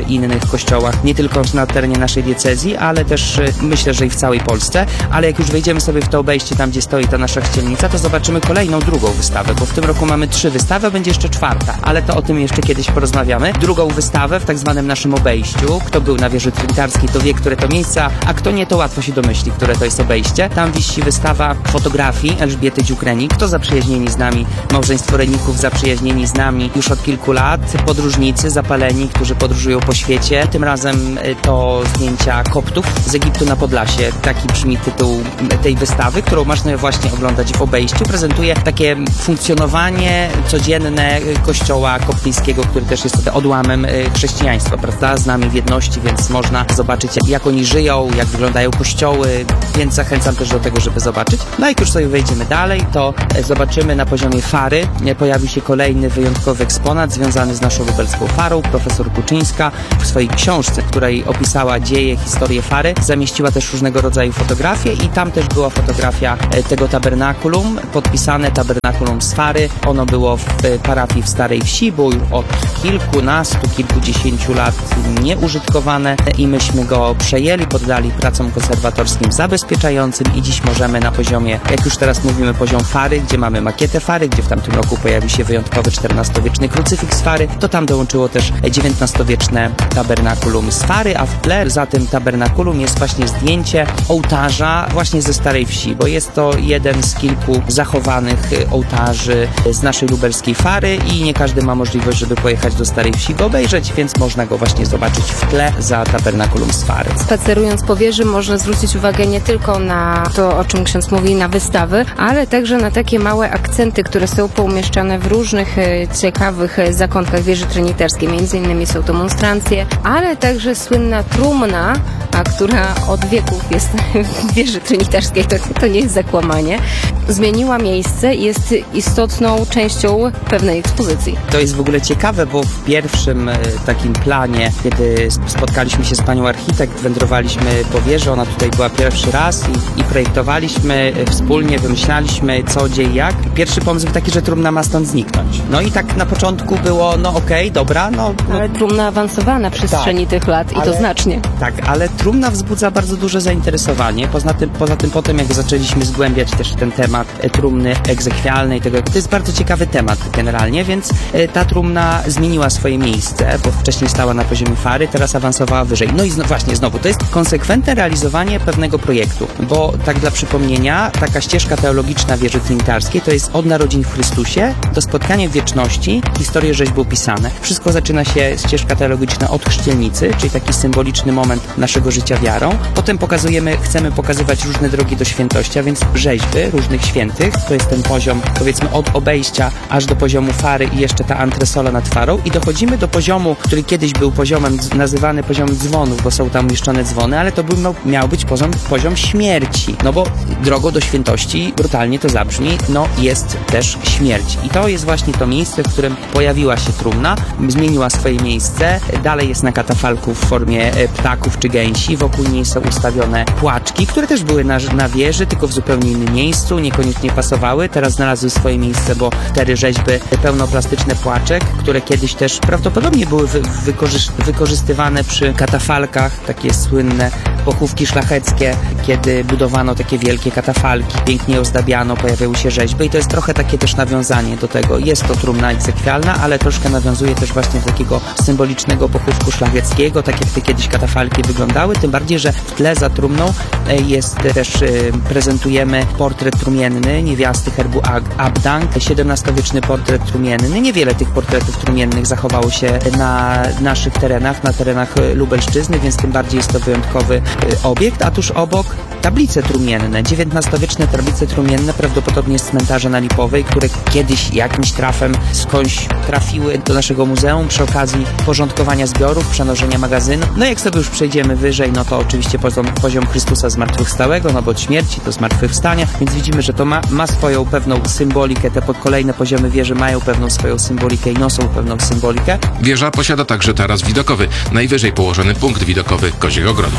tych kościołach, nie tylko na terenie naszej diecezji, ale też y, myślę, że i w całej Polsce. Ale jak już wejdziemy sobie w to obejście, tam gdzie stoi ta nasza chrzcielnica, to zobaczymy kolejną, drugą wystawę, bo w tym roku mamy trzy wystawy, a będzie jeszcze czwarta, ale to o tym jeszcze kiedyś porozmawiamy. Drugą wystawę w tak zwanym naszym obejściu. Kto był na wieży trinitarskiej, to wie, które to miejsca, a kto nie, to łatwo się domyśli, które to jest obejście. Tam wisi wystawa fotografii Elżbiety Dziukrenik. To zaprzyjaźnieni z nami, małżeństwo Reników zaprzyjaźnieni z nami już od kilku lat, podróżnicy, zapaleni, którzy podróżują po świecie. Tym razem to zdjęcia koptów z Egiptu na Podlasie. Taki brzmi tytuł tej wystawy, którą można właśnie oglądać w obejściu. Prezentuje takie funkcjonowanie codzienne kościoła koptyjskiego, który też jest odłamem chrześcijaństwa, prawda? Z nami w jedności, więc można zobaczyć, jak oni żyją, jak wyglądają kościoły, więc zachęcam też do tego, żeby zobaczyć. No i jak już sobie wejdziemy dalej, to zobaczymy na poziomie fary. Pojawi się kolejny wyjątkowy eksponat związany z naszą lubelską farą. Profesor Kuczyńska w swojej książce, w której opisała dzieje, historię fary, zamieściła też różnego rodzaju fotografie i tam też była fotografia tego tabernakulum, podpisane tabernakulum z fary. Ono było w parafii w Starej Wsi, było już od kilkunastu, kilkudziesięciu lat nieużytkowane i myśmy go przejęli, poddali pracom konserwatorskim zabezpieczającym i dziś możemy na poziomie, jak już teraz mówimy, poziom fary, gdzie mamy makietę fary, gdzie w tamtym roku pojawi się wyjątkowy czternastowieczny krucyfiks fary, to tam dołączyło też dziewiętnastowieczne tabernakulum z fary, a w tle za tym tabernakulum jest właśnie zdjęcie ołtarza właśnie ze Starej Wsi, bo jest to jeden z kilku zachowanych ołtarzy z naszej lubelskiej fary i nie każdy ma możliwość, żeby pojechać do Starej Wsi go obejrzeć, więc można go właśnie zobaczyć w tle za tabernakulum z fary. Spacerując po wieży można zwrócić uwagę nie tylko na to, o czym ksiądz mówi, na wystawy, ale także na takie małe akcenty, które są poumieszczane w różnych e, ciekawych e, zakątkach wieży triniterskiej. Między innymi są to monstrancje, ale także słynna trumna, a która od wieków jest w wieży triniterskiej, to, to nie jest zakłamanie, zmieniła miejsce i jest istotną częścią pewnej ekspozycji. To jest w ogóle ciekawe, bo w pierwszym e, takim planie, kiedy spotkaliśmy się z panią architekt, wędrowaliśmy po wieży, ona tutaj była pierwszy raz i, i projektowaliśmy e, wspólnie, wymyślaliśmy co, gdzie i jak. Pierwszy pomysł był taki, że trumna ma stąd zniknąć. No i tak na początku było, no okej, okay, dobra, no, no... Ale trumna awansowała na przestrzeni tak, tych lat i ale, to znacznie. Tak, ale trumna wzbudza bardzo duże zainteresowanie. Poza tym, poza tym potem, jak zaczęliśmy zgłębiać też ten temat e, trumny egzekwialnej, tego, to jest bardzo ciekawy temat generalnie, więc e, ta trumna zmieniła swoje miejsce, bo wcześniej stała na poziomie fary, teraz awansowała wyżej. No i zno, właśnie znowu, to jest konsekwentne realizowanie pewnego projektu, bo tak dla przypomnienia, taka ścieżka teologiczna wieży trinitarskiej to jest od narodzin w Chrystusie do spotkania w wieczności, historie rzeźby opisane. Wszystko zaczyna się, ścieżka teologiczna, od chrzcielnicy, czyli taki symboliczny moment naszego życia wiarą. Potem pokazujemy, chcemy pokazywać różne drogi do świętości, a więc rzeźby różnych świętych. To jest ten poziom, powiedzmy, od obejścia aż do poziomu fary i jeszcze ta antresola nad farą i dochodzimy do poziomu, który kiedyś był poziomem, nazywany poziomem dzwonów, bo są tam umieszczone dzwony, ale to był, miał, miał być poziom, poziom śmierci, no bo drogą do świętości, brutalnie to zabrzmi, no jest też śmierć. I to jest właśnie to miejsce, w którym pojawiła się trumna, zmieniła swoje miejsce, dalej jest na katafalku w formie ptaków czy gęsi, wokół niej są ustawione płaczki, które też były na, na wieży, tylko w zupełnie innym miejscu, niekoniecznie pasowały, teraz znalazły swoje miejsce, bo cztery rzeźby pełnoplastyczne płaczek, które kiedyś też prawdopodobnie były wy, wykorzy- wykorzystywane przy katafalkach, takie słynne pochówki szlacheckie, kiedy budowano takie wielkie katafalki, pięknie ozdabiano, pojawiały się rzeźby i to jest trochę takie też nawiązanie do tego. Jest to trumna egzekwialna, ale troszkę nawiązuje też właśnie do takiego symbolicznego pochówku szlacheckiego, tak jak te kiedyś katafalki wyglądały, tym bardziej, że w tle za trumną jest też, prezentujemy portret trumienny niewiasty herbu Abdang, siedemnastowieczny portret trumienny. Niewiele tych portretów trumiennych zachowało się na naszych terenach, na terenach Lubelszczyzny, więc tym bardziej jest to wyjątkowy obiekt, a tuż obok tablice trumienne, dziewiętnastowieczne tablice trumienne, prawdopodobnie z cmentarza na Lipowej, które kiedyś jakimś trafem skądś trafiły do naszego muzeum przy okazji porządkowania zbiorów, przenoszenia magazynu. No jak sobie już przejdziemy wyżej, no to oczywiście poziom, poziom Chrystusa zmartwychwstałego, no bo od śmierci do zmartwychwstania, więc widzimy, że to ma, ma swoją pewną symbolikę, te kolejne poziomy wieży mają pewną swoją symbolikę i niosą pewną symbolikę. Wieża posiada także taras widokowy, najwyżej położony punkt widokowy Koziego Grodu.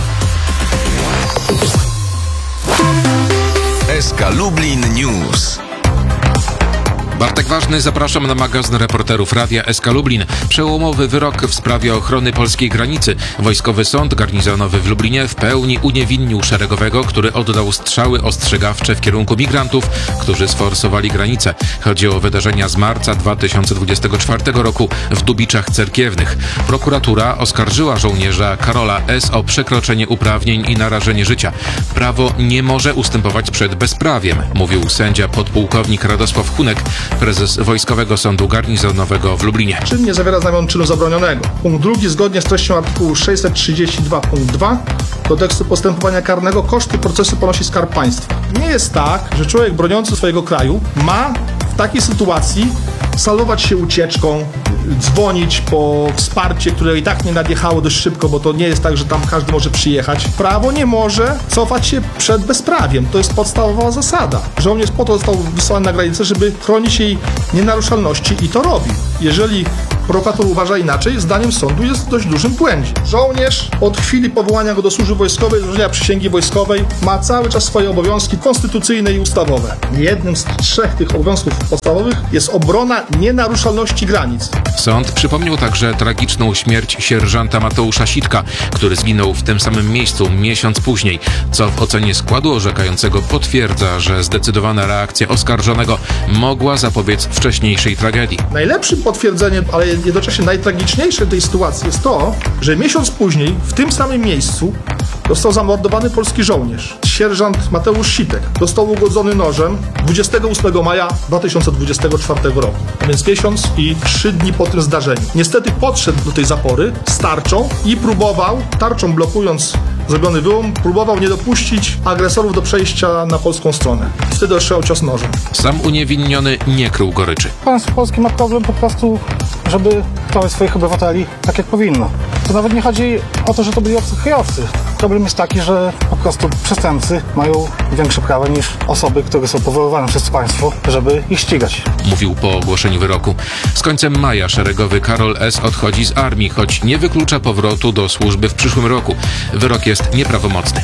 S K Lublin News. Bartek Ważny, zapraszam na magazyn reporterów Radia S K Lublin. Przełomowy wyrok w sprawie ochrony polskiej granicy. Wojskowy Sąd Garnizonowy w Lublinie w pełni uniewinnił szeregowego, który oddał strzały ostrzegawcze w kierunku migrantów, którzy sforsowali granicę. Chodzi o wydarzenia z marca dwa tysiące dwudziestego czwartego roku w Dubiczach Cerkiewnych. Prokuratura oskarżyła żołnierza Karola S. o przekroczenie uprawnień i narażenie życia. Prawo nie może ustępować przed bezprawiem, mówił sędzia podpułkownik Radosław Hunek, prezes Wojskowego Sądu Garnizonowego w Lublinie. Czyn nie zawiera znamion czynu zabronionego. Punkt drugi, zgodnie z treścią artykułu sześćset trzydzieści dwa punkt dwa Kodeksu postępowania karnego, koszty procesu ponosi Skarb Państwa. Nie jest tak, że człowiek broniący swojego kraju ma w takiej sytuacji salować się ucieczką, dzwonić po wsparcie, które i tak nie nadjechało dość szybko, bo to nie jest tak, że tam każdy może przyjechać. Prawo nie może cofać się przed bezprawiem. To jest podstawowa zasada. Żołnierz po to został wysłany na granicę, żeby chronić jej nienaruszalności i to robi. Jeżeli prokurator uważa inaczej, zdaniem sądu jest w dość dużym błędzie. Żołnierz od chwili powołania go do służby wojskowej, złożenia przysięgi wojskowej, ma cały czas swoje obowiązki konstytucyjne i ustawowe. Jednym z trzech tych obowiązków podstawowych jest obrona nienaruszalności granic. Sąd przypomniał także tragiczną śmierć sierżanta Mateusza Sitka, który zginął w tym samym miejscu miesiąc później, co w ocenie składu orzekającego potwierdza, że zdecydowana reakcja oskarżonego mogła zapobiec wcześniejszej tragedii. Najlepszym potwierdzeniem, ale jednocześnie najtragiczniejsze tej sytuacji jest to, że miesiąc później w tym samym miejscu został zamordowany polski żołnierz. Sierżant Mateusz Sitek został ugodzony nożem dwudziestego ósmego maja dwa tysiące dwudziestego czwartego roku, a więc miesiąc i trzy dni po tym zdarzeniu. Niestety podszedł do tej zapory z tarczą i próbował, tarczą blokując zrobiony wyłom, próbował nie dopuścić agresorów do przejścia na polską stronę. Wtedy otrzymał cios nożem. Sam uniewinniony nie krył goryczy. Państwo polskie ma problem po prostu, żeby traktować swoich obywateli tak, jak powinno. To nawet nie chodzi o to, że to byli obcy kryjowcy. Problem jest taki, że po prostu przestępcy mają większe prawa niż osoby, które są powoływane przez państwo, żeby ich ścigać. Mówił po ogłoszeniu wyroku. Z końcem maja szeregowy Karol S. odchodzi z armii, choć nie wyklucza powrotu do służby w przyszłym roku. Wyrok jest nieprawomocny.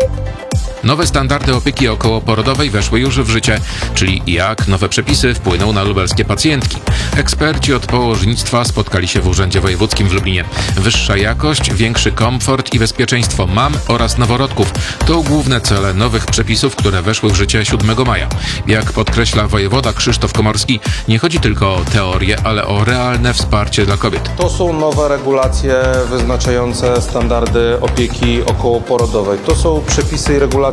Nowe standardy opieki okołoporodowej weszły już w życie, czyli jak nowe przepisy wpłyną na lubelskie pacjentki. Eksperci od położnictwa spotkali się w Urzędzie Wojewódzkim w Lublinie. Wyższa jakość, większy komfort i bezpieczeństwo mam oraz noworodków to główne cele nowych przepisów, które weszły w życie siódmego maja. Jak podkreśla wojewoda Krzysztof Komorski, nie chodzi tylko o teorię, ale o realne wsparcie dla kobiet. To są nowe regulacje wyznaczające standardy opieki okołoporodowej. To są przepisy i regulacje,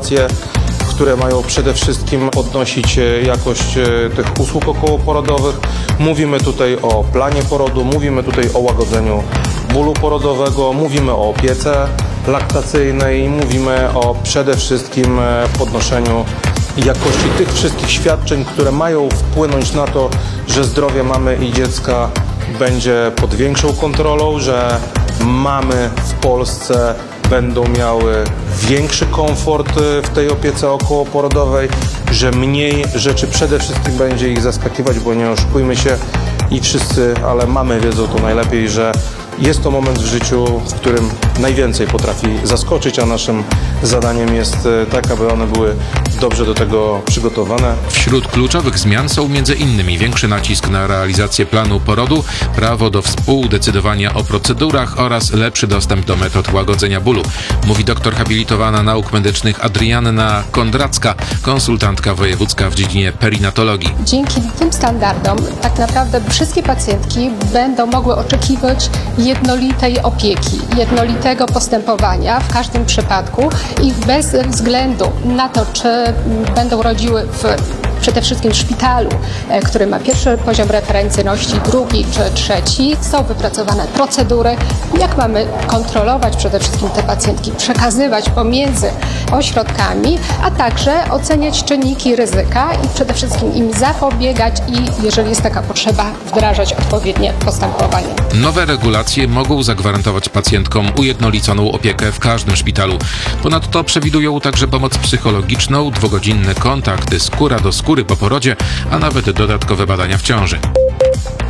które mają przede wszystkim podnosić jakość tych usług okołoporodowych. Mówimy tutaj o planie porodu, mówimy tutaj o łagodzeniu bólu porodowego, mówimy o opiece laktacyjnej, mówimy o przede wszystkim podnoszeniu jakości tych wszystkich świadczeń, które mają wpłynąć na to, że zdrowie mamy i dziecka będzie pod większą kontrolą, że mamy w Polsce będą miały większy komfort w tej opiece okołoporodowej, że mniej rzeczy przede wszystkim będzie ich zaskakiwać, bo nie oszukujmy się i wszyscy, ale mamy wiedzą to najlepiej, że jest to moment w życiu, w którym najwięcej potrafi zaskoczyć, a naszym zadaniem jest tak, aby one były dobrze do tego przygotowane. Wśród kluczowych zmian są między innymi większy nacisk na realizację planu porodu, prawo do współdecydowania o procedurach oraz lepszy dostęp do metod łagodzenia bólu, mówi doktor habilitowana nauk medycznych Adrianna Kondracka, konsultantka wojewódzka w dziedzinie perinatologii. Dzięki tym standardom tak naprawdę wszystkie pacjentki będą mogły oczekiwać jednolitej opieki, jednolitego postępowania w każdym przypadku i bez względu na to, czy będą rodziły w przede wszystkim w szpitalu, który ma pierwszy poziom referencyjności, drugi czy trzeci, są wypracowane procedury, jak mamy kontrolować przede wszystkim te pacjentki, przekazywać pomiędzy ośrodkami, a także oceniać czynniki ryzyka i przede wszystkim im zapobiegać i, jeżeli jest taka potrzeba, wdrażać odpowiednie postępowanie. Nowe regulacje mogą zagwarantować pacjentkom ujednoliconą opiekę w każdym szpitalu. Ponadto przewidują także pomoc psychologiczną, dwugodzinne kontakty skóra do skóry po porodzie, a nawet dodatkowe badania w ciąży.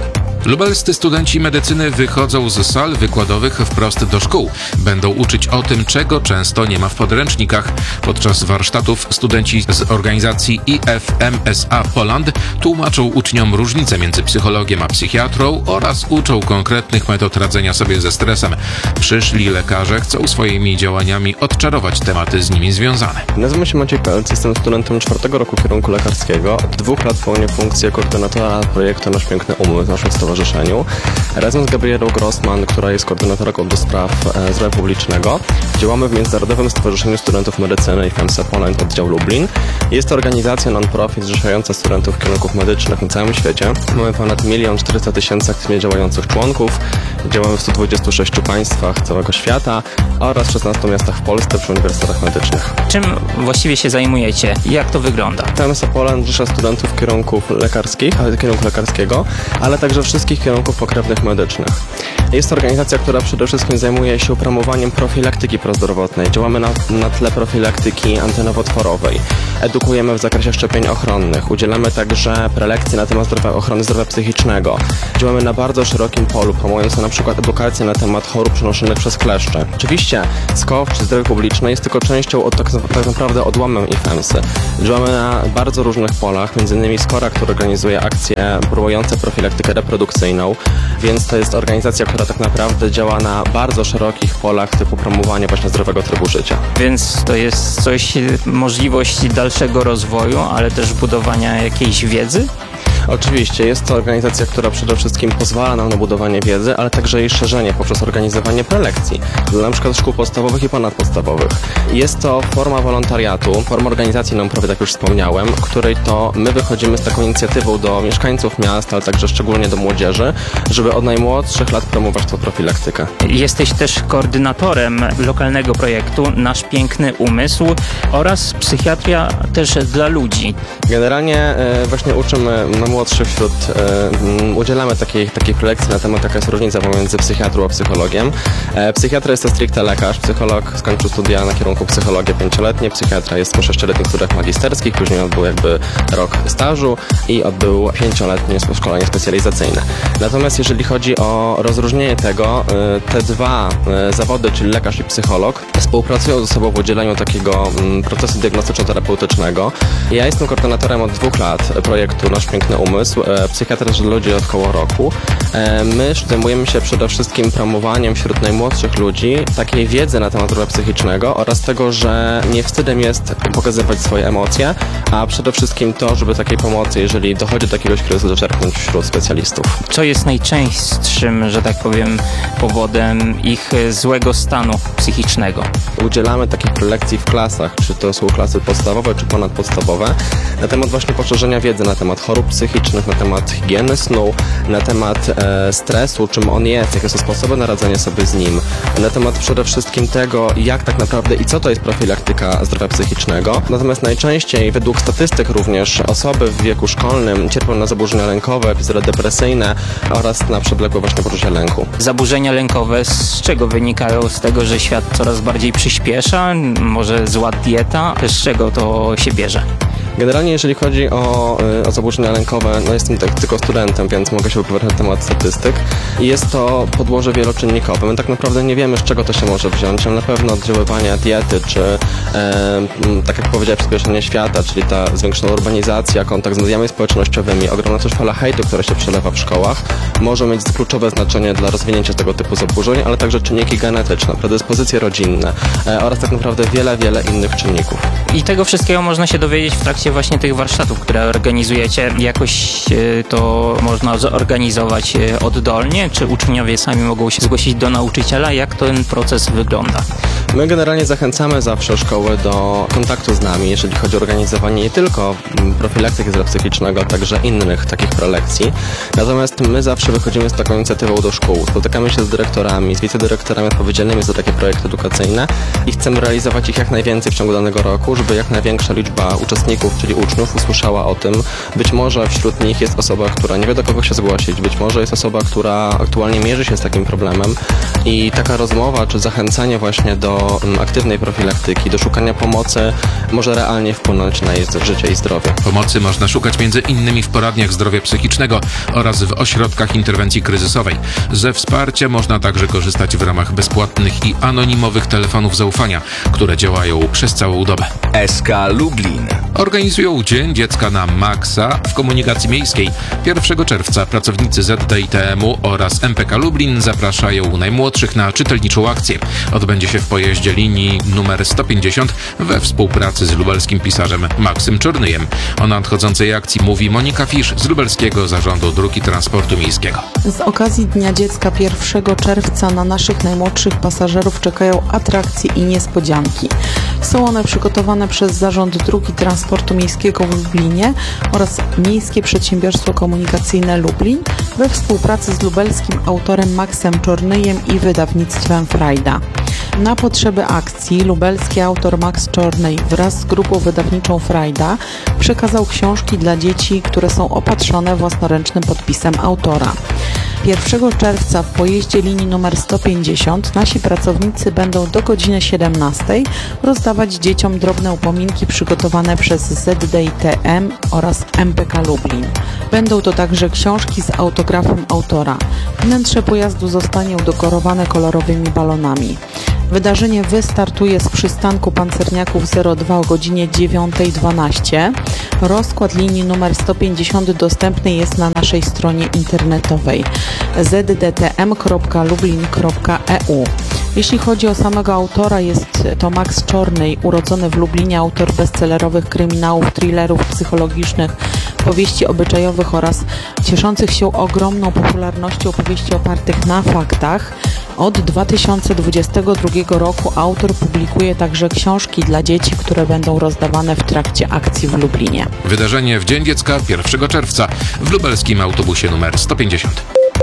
Lubelscy studenci medycyny wychodzą z sal wykładowych wprost do szkół. Będą uczyć o tym, czego często nie ma w podręcznikach. Podczas warsztatów studenci z organizacji I F M S A Poland tłumaczą uczniom różnicę między psychologiem a psychiatrą oraz uczą konkretnych metod radzenia sobie ze stresem. Przyszli lekarze chcą swoimi działaniami odczarować tematy z nimi związane. Nazywam się Maciej Pelc, jestem studentem czwartego roku kierunku lekarskiego. Od dwóch lat pełnię funkcję koordynatora projektu Nasz Piękny Umysł w naszym stowarzyszeniu. Razem z Gabrielą Grossman, która jest koordynatorką do spraw e, zdrowia publicznego, działamy w Międzynarodowym Stowarzyszeniu Studentów Medycyny I F M S A Poland oddział Lublin. Jest to organizacja non-profit zrzeszająca studentów kierunków medycznych na całym świecie. Mamy ponad milion czterysta tysięcy aktywnie działających członków. Działamy w stu dwudziestu sześciu państwach całego świata oraz w szesnastu miastach w Polsce przy uniwersytetach medycznych. Czym właściwie się zajmujecie? Jak to wygląda? I F M S A Poland zrzesza studentów kierunków lekarskich, kierunku lekarskiego, ale także wszystkich kierunków pokrewnych medycznych. Jest to organizacja, która przede wszystkim zajmuje się promowaniem profilaktyki prozdrowotnej. Działamy na, na tle profilaktyki antynowotworowej. Edukujemy w zakresie szczepień ochronnych. Udzielamy także prelekcji na temat zdrowia, ochrony zdrowia psychicznego. Działamy na bardzo szerokim polu, promując na przykład edukację na temat chorób przenoszonych przez kleszcze. Oczywiście S K O W czy zdrowie publiczne jest tylko częścią, od, tak, tak naprawdę odłamem I F M S Y. Działamy na bardzo różnych polach, między innymi SKORA, który organizuje akcje promujące profilaktykę reprodukcyjną, więc to jest organizacja, która tak naprawdę działa na bardzo szerokich polach typu promowania właśnie zdrowego trybu życia. Więc to jest coś, możliwość dalszego rozwoju, ale też budowania jakiejś wiedzy? Oczywiście, jest to organizacja, która przede wszystkim pozwala nam na budowanie wiedzy, ale także jej szerzenie poprzez organizowanie prelekcji dla na przykład szkół podstawowych i ponadpodstawowych. Jest to forma wolontariatu, forma organizacji non-profit, jak już wspomniałem, w której to my wychodzimy z taką inicjatywą do mieszkańców miast, ale także szczególnie do młodzieży, żeby od najmłodszych lat promować tą profilaktykę. Jesteś też koordynatorem lokalnego projektu Nasz Piękny Umysł oraz psychiatria też dla ludzi. Generalnie e, właśnie uczymy najmłodszych wśród, e, udzielamy takiej, takiej prelekcji na temat, jaka jest różnica pomiędzy psychiatrą a psychologiem. E, psychiatra jest to stricte lekarz, psycholog skończył studia na kierunku psychologia pięcioletnie, psychiatra jest po sześcioletnich studiach magisterskich, później odbył jakby rok stażu i odbył pięcioletnie szkolenie specjalizacyjne. Natomiast jeżeli chodzi o rozróżnienie tego, e, te dwa e, zawody, czyli lekarz i psycholog, współpracują ze sobą w udzielaniu takiego m, procesu diagnostyczno-terapeutycznego. Ja jestem koordynatorem od dwóch lat projektu Nasz Piękny Umysł, e, psychiatra dla ludzi od około roku. E, my zajmujemy się przede wszystkim promowaniem wśród najmłodszych ludzi takiej wiedzy na temat zdrowia psychicznego oraz tego, że nie wstydem jest pokazywać swoje emocje, a przede wszystkim to, żeby takiej pomocy, jeżeli dochodzi do jakiegoś kryzysu, zaczerpnąć wśród specjalistów. Co jest najczęstszym, że tak powiem, powodem ich złego stanu psychicznego? Udzielamy takich prelekcji w klasach, czy to są klasy podstawowe, czy ponadpodstawowe, na temat właśnie poszerzenia wiedzy na temat chorób psychicznych, na temat higieny snu, na temat e, stresu, czym on jest, jakie są sposoby na radzenie sobie z nim, na temat przede wszystkim tego, jak tak naprawdę i co to jest profilaktyka zdrowia psychicznego. Natomiast najczęściej, według statystyk również, osoby w wieku szkolnym cierpią na zaburzenia lękowe, epizody depresyjne oraz na przewlekłe właśnie poczucie lęku. Zaburzenia lękowe z czego wynikają? Z tego, że świat coraz bardziej przyspiesza? Może zła dieta? Z czego to się bierze? Generalnie jeżeli chodzi o, o zaburzenia lękowe, no jestem tak tylko studentem, więc mogę się wypowiadać na temat statystyk. I jest to podłoże wieloczynnikowe. My tak naprawdę nie wiemy, z czego to się może wziąć, ale na pewno oddziaływania diety, czy e, tak jak powiedziałem, przyspieszenie świata, czyli ta zwiększona urbanizacja, kontakt z mediami społecznościowymi, ogromna też fala hejtu, która się przelewa w szkołach, może mieć kluczowe znaczenie dla rozwinięcia tego typu zaburzeń, ale także czynniki genetyczne, predyspozycje rodzinne e, oraz tak naprawdę wiele, wiele innych czynników. I tego wszystkiego można się dowiedzieć w trakcie właśnie tych warsztatów, które organizujecie. Jakoś to można zorganizować oddolnie, czy uczniowie sami mogą się zgłosić do nauczyciela? Jak ten proces wygląda? My generalnie zachęcamy zawsze szkoły do kontaktu z nami, jeżeli chodzi o organizowanie nie tylko profilaktyki zdrowia psychicznego, a także innych takich prelekcji. Natomiast my zawsze wychodzimy z taką inicjatywą do szkół. Spotykamy się z dyrektorami, z wicedyrektorami odpowiedzialnymi za takie projekty edukacyjne i chcemy realizować ich jak najwięcej w ciągu danego roku, żeby jak największa liczba uczestników czyli uczniów, usłyszała o tym. Być może wśród nich jest osoba, która nie wie, do kogo się zgłosić, być może jest osoba, która aktualnie mierzy się z takim problemem i taka rozmowa czy zachęcanie właśnie do mm, aktywnej profilaktyki, do szukania pomocy może realnie wpłynąć na jej życie i zdrowie. Pomocy można szukać między innymi w poradniach zdrowia psychicznego oraz w ośrodkach interwencji kryzysowej. Ze wsparcia można także korzystać w ramach bezpłatnych i anonimowych telefonów zaufania, które działają przez całą dobę. S K Lublin. Organizują Dzień Dziecka na Maxa w komunikacji miejskiej. pierwszego czerwca pracownicy Z D I T M-u oraz M P K Lublin zapraszają najmłodszych na czytelniczą akcję. Odbędzie się w pojeździe linii numer sto pięćdziesiąt we współpracy z lubelskim pisarzem Maksym Czornyjem. O nadchodzącej akcji mówi Monika Fisz z Lubelskiego Zarządu Dróg i Transportu Miejskiego. Z okazji Dnia Dziecka pierwszego czerwca na naszych najmłodszych pasażerów czekają atrakcje i niespodzianki. Są one przygotowane przez Zarząd Dróg i Transportu Miejskiego w Lublinie oraz Miejskie Przedsiębiorstwo Komunikacyjne Lublin we współpracy z lubelskim autorem Maksem Czornyjem i wydawnictwem Frajda. Na potrzeby akcji lubelski autor Max Czornyj wraz z grupą wydawniczą Frajda przekazał książki dla dzieci, które są opatrzone własnoręcznym podpisem autora. pierwszego czerwca w pojeździe linii numer sto pięćdziesiąt nasi pracownicy będą do godziny siedemnastej rozdawać dzieciom drobne upominki przygotowane przez Z D I T M oraz M P K Lublin. Będą to także książki z autografem autora. Wnętrze pojazdu zostanie udekorowane kolorowymi balonami. Wydarzenie wystartuje z przystanku Pancerniaków zero dwa o godzinie dziewiątej dwanaście. Rozkład linii numer sto pięćdziesiąt dostępny jest na naszej stronie internetowej z d t m kropka lublin kropka e u. Jeśli chodzi o samego autora, jest to Max Czornyj, urodzony w Lublinie, autor bestsellerowych kryminałów, thrillerów psychologicznych, powieści obyczajowych oraz cieszących się ogromną popularnością powieści opartych na faktach. Od dwa tysiące dwudziestego drugiego roku autor publikuje także książki dla dzieci, które będą rozdawane w trakcie akcji w Lublinie. Wydarzenie w Dzień Dziecka pierwszego czerwca w lubelskim autobusie numer sto pięćdziesiąt.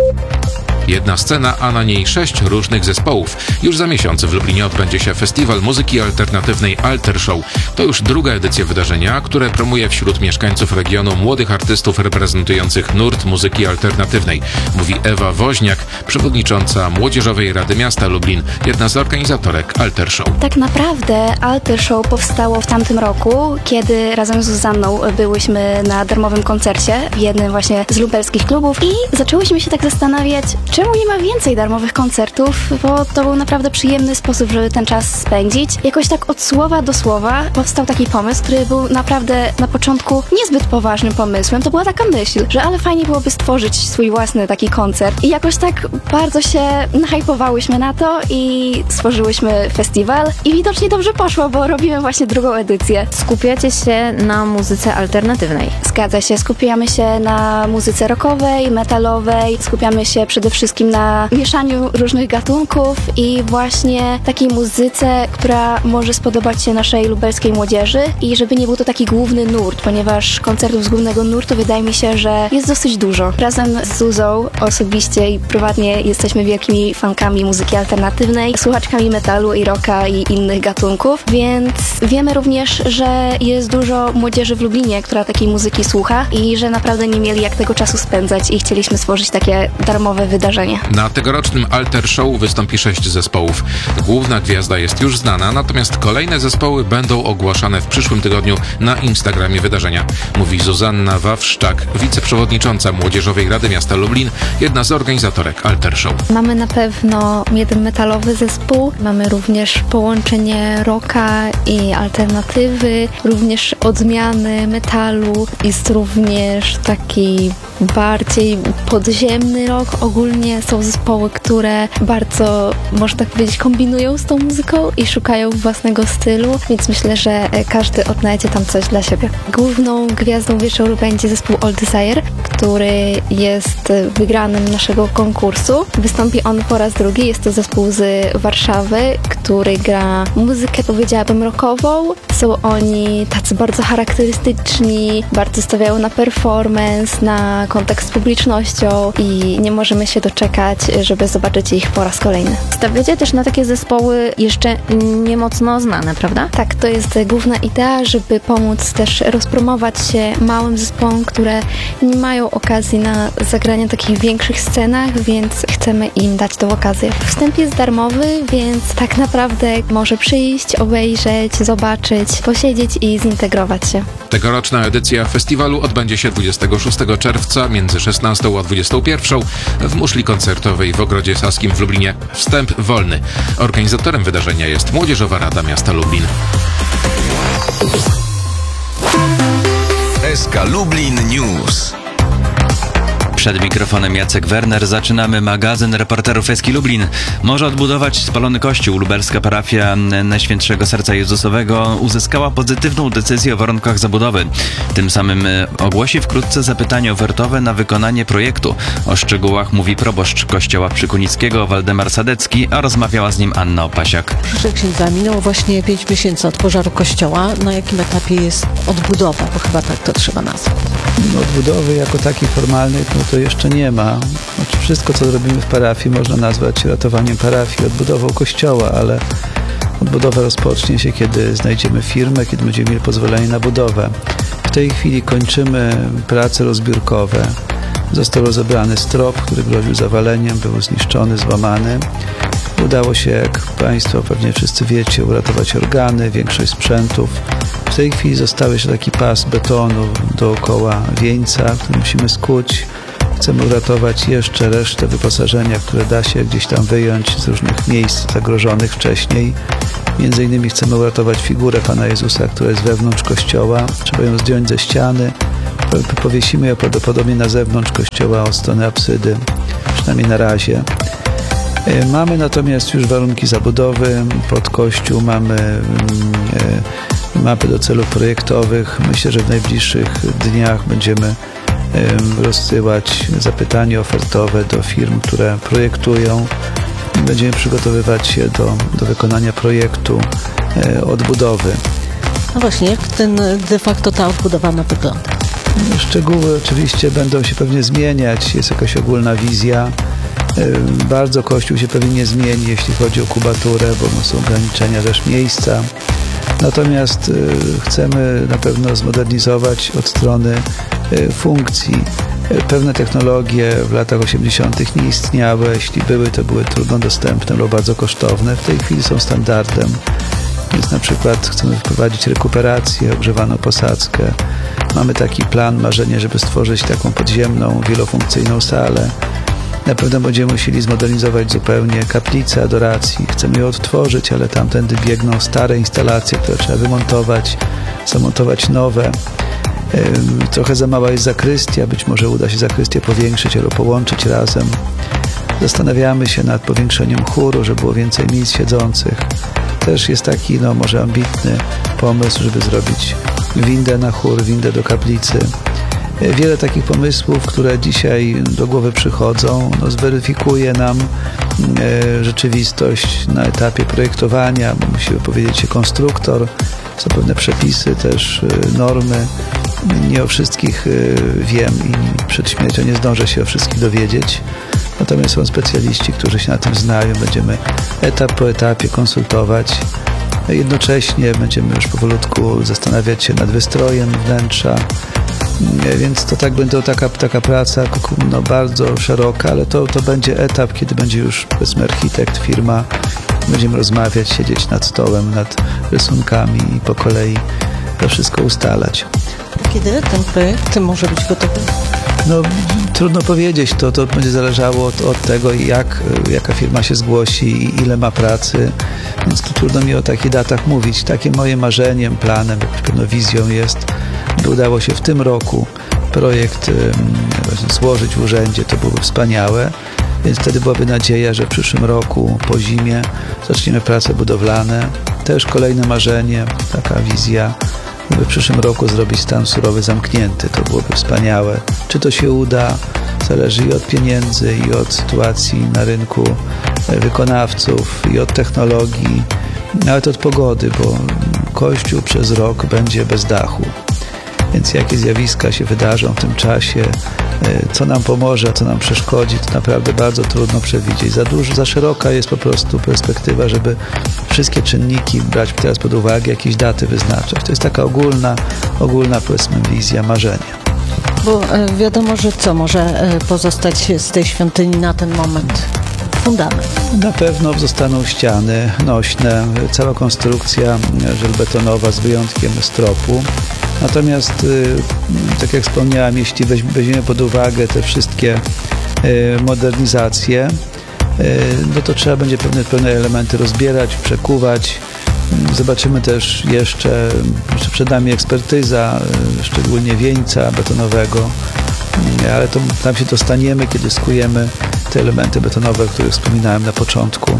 Jedna scena, a na niej sześć różnych zespołów. Już za miesiąc w Lublinie odbędzie się Festiwal Muzyki Alternatywnej Alter Show. To już druga edycja wydarzenia, które promuje wśród mieszkańców regionu młodych artystów reprezentujących nurt muzyki alternatywnej. Mówi Ewa Woźniak, przewodnicząca Młodzieżowej Rady Miasta Lublin, jedna z organizatorek Alter Show. Tak naprawdę Alter Show powstało w tamtym roku, kiedy razem z Zuzanną byłyśmy na darmowym koncercie w jednym właśnie z lubelskich klubów i zaczęłyśmy się tak zastanawiać, czemu nie ma więcej darmowych koncertów, bo to był naprawdę przyjemny sposób, żeby ten czas spędzić. Jakoś tak od słowa do słowa powstał taki pomysł, który był naprawdę na początku niezbyt poważnym pomysłem. To była taka myśl, że ale fajnie byłoby stworzyć swój własny taki koncert. I jakoś tak bardzo się nahypowałyśmy na to i stworzyłyśmy festiwal i widocznie dobrze poszło, bo robimy właśnie drugą edycję. Skupiacie się na muzyce alternatywnej. Zgadza się, skupiamy się na muzyce rockowej, metalowej, skupiamy się przede wszystkim na mieszaniu różnych gatunków i właśnie takiej muzyce, która może spodobać się naszej lubelskiej młodzieży i żeby nie był to taki główny nurt, ponieważ koncertów z głównego nurtu wydaje mi się, że jest dosyć dużo. Razem z Zuzą osobiście i prywatnie jesteśmy wielkimi fankami muzyki alternatywnej, słuchaczkami metalu i rocka i innych gatunków, więc wiemy również, że jest dużo młodzieży w Lublinie, która takiej muzyki słucha i że naprawdę nie mieli jak tego czasu spędzać i chcieliśmy stworzyć takie darmowe wydarzenie. Na tegorocznym Alter Show wystąpi sześć zespołów. Główna gwiazda jest już znana, natomiast kolejne zespoły będą ogłaszane w przyszłym tygodniu na Instagramie wydarzenia. Mówi Zuzanna Wawszczak, wiceprzewodnicząca Młodzieżowej Rady Miasta Lublin, jedna z organizatorek Alter Show. Mamy na pewno jeden metalowy zespół, mamy również połączenie rocka i alternatywy, również odmiany metalu, jest również taki bardziej podziemny rock. Ogólnie są zespoły, które bardzo, można tak powiedzieć, kombinują z tą muzyką i szukają własnego stylu, więc myślę, że każdy odnajdzie tam coś dla siebie. Główną gwiazdą wieczoru będzie zespół All Desire, który jest wygranym naszego konkursu. Wystąpi on po raz drugi. Jest to zespół z Warszawy, który gra muzykę, powiedziałabym, rockową. Są oni tacy bardzo charakterystyczni, bardzo stawiają na performance, na kontakt z publicznością i nie możemy się doczekać, żeby zobaczyć ich po raz kolejny. Stawiacie też na takie zespoły jeszcze nie mocno znane, prawda? Tak, to jest główna idea, żeby pomóc też rozpromować się małym zespołom, które nie mają okazji na zagranie takich większych scenach, więc chcemy im dać tą okazję. Wstęp jest darmowy, więc tak naprawdę może przyjść, obejrzeć, zobaczyć, posiedzieć i zintegrować się. Tegoroczna edycja festiwalu odbędzie się dwudziestego szóstego czerwca między szesnastą a dwudziestą pierwszą w muszli koncertowej w Ogrodzie Saskim w Lublinie. Wstęp wolny. Organizatorem wydarzenia jest Młodzieżowa Rada Miasta Lublin. S K Lublin News. Przed mikrofonem Jacek Werner. Zaczynamy magazyn reporterów S K Lublin. Może odbudować spalony kościół. Lubelska parafia Najświętszego Serca Jezusowego uzyskała pozytywną decyzję o warunkach zabudowy. Tym samym ogłosi wkrótce zapytanie ofertowe na wykonanie projektu. O szczegółach mówi proboszcz kościoła Przykunickiego Waldemar Sadecki, a rozmawiała z nim Anna Opasiak. Proszę księdza, minęło właśnie pięć miesięcy od pożaru kościoła. Na jakim etapie jest odbudowa? Bo chyba tak to trzeba nazwać. Odbudowy jako takiej formalnej no to jeszcze nie ma. Znaczy wszystko, co robimy w parafii, można nazwać ratowaniem parafii, odbudową kościoła, ale odbudowa rozpocznie się, kiedy znajdziemy firmę, kiedy będziemy mieli pozwolenie na budowę. W tej chwili kończymy prace rozbiórkowe. Został rozebrany strop, który groził zawaleniem, był zniszczony, złamany. Udało się, jak Państwo pewnie wszyscy wiecie, uratować organy, większość sprzętów. W tej chwili został jeszcze taki pas betonu dookoła wieńca, który musimy skuć. Chcemy uratować jeszcze resztę wyposażenia, które da się gdzieś tam wyjąć z różnych miejsc zagrożonych wcześniej. Między innymi chcemy uratować figurę Pana Jezusa, która jest wewnątrz kościoła. Trzeba ją zdjąć ze ściany. Powiesimy ją prawdopodobnie na zewnątrz kościoła od strony apsydy, przynajmniej na razie. Mamy natomiast już warunki zabudowy pod kościół, mamy mapy do celów projektowych. Myślę, że w najbliższych dniach będziemy rozsyłać zapytania ofertowe do firm, które projektują. Będziemy przygotowywać się do, do wykonania projektu odbudowy. No właśnie, jak ten de facto ta odbudowa ma wyglądać? Szczegóły oczywiście będą się pewnie zmieniać, jest jakaś ogólna wizja. Bardzo Kościół się pewnie nie zmieni, jeśli chodzi o kubaturę, bo no, są ograniczenia też miejsca. Natomiast y, chcemy na pewno zmodernizować od strony y, funkcji. Pewne technologie w latach osiemdziesiątych nie istniały. Jeśli były, to były trudno dostępne lub bardzo kosztowne. W tej chwili są standardem. Więc na przykład chcemy wprowadzić rekuperację, ogrzewaną posadzkę. Mamy taki plan, marzenie, żeby stworzyć taką podziemną, wielofunkcyjną salę. Na pewno będziemy musieli zmodernizować zupełnie kaplicę adoracji. Chcemy ją odtworzyć, ale tamtędy biegną stare instalacje, które trzeba wymontować, zamontować nowe. Trochę za mała jest zakrystia, być może uda się zakrystię powiększyć albo połączyć razem. Zastanawiamy się nad powiększeniem chóru, żeby było więcej miejsc siedzących. Też jest taki, no może ambitny pomysł, żeby zrobić windę na chór, windę do kaplicy. Wiele takich pomysłów, które dzisiaj do głowy przychodzą, no, zweryfikuje nam e, rzeczywistość na etapie projektowania, bo musi wypowiedzieć się konstruktor, są pewne przepisy, też e, normy. Nie o wszystkich e, wiem i przed śmiercią nie zdążę się o wszystkich dowiedzieć. Natomiast są specjaliści, którzy się na tym znają. Będziemy etap po etapie konsultować. Jednocześnie będziemy już powolutku zastanawiać się nad wystrojem wnętrza. Więc to tak będzie taka, taka praca no, bardzo szeroka, ale to, to będzie etap, kiedy będzie już powiedzmy architekt, firma. Będziemy rozmawiać, siedzieć nad stołem, nad rysunkami i po kolei to wszystko ustalać. Kiedy ten projekt może być gotowy? No, trudno powiedzieć, to, to będzie zależało od, od tego, jak, jaka firma się zgłosi i ile ma pracy, więc tu trudno mi o takich datach mówić. Takie moje marzeniem, planem, jakąś pewną wizją jest, by udało się w tym roku projekt um, złożyć w urzędzie, to byłoby wspaniałe, więc wtedy byłaby nadzieja, że w przyszłym roku po zimie zaczniemy prace budowlane. Też kolejne marzenie, taka wizja, w przyszłym roku zrobić stan surowy zamknięty. To byłoby wspaniałe. Czy to się uda, zależy i od pieniędzy, i od sytuacji na rynku wykonawców, i od technologii, nawet od pogody, bo Kościół przez rok będzie bez dachu. Więc jakie zjawiska się wydarzą w tym czasie, co nam pomoże, a co nam przeszkodzi, to naprawdę bardzo trudno przewidzieć. Za dużo, za szeroka jest po prostu perspektywa, żeby wszystkie czynniki brać teraz pod uwagę, jakieś daty wyznaczać. To jest taka ogólna, ogólna powiedzmy wizja, marzenie. Bo wiadomo, że co może pozostać z tej świątyni na ten moment? Fundament. Na pewno zostaną ściany nośne, cała konstrukcja żelbetonowa z wyjątkiem stropu. Natomiast, tak jak wspomniałem, jeśli weźmiemy pod uwagę te wszystkie modernizacje, no to trzeba będzie pewne, pewne elementy rozbierać, przekuwać. Zobaczymy też jeszcze, jeszcze przed nami ekspertyza, szczególnie wieńca betonowego, ale to tam się dostaniemy, kiedy skujemy te elementy betonowe, o których wspominałem na początku.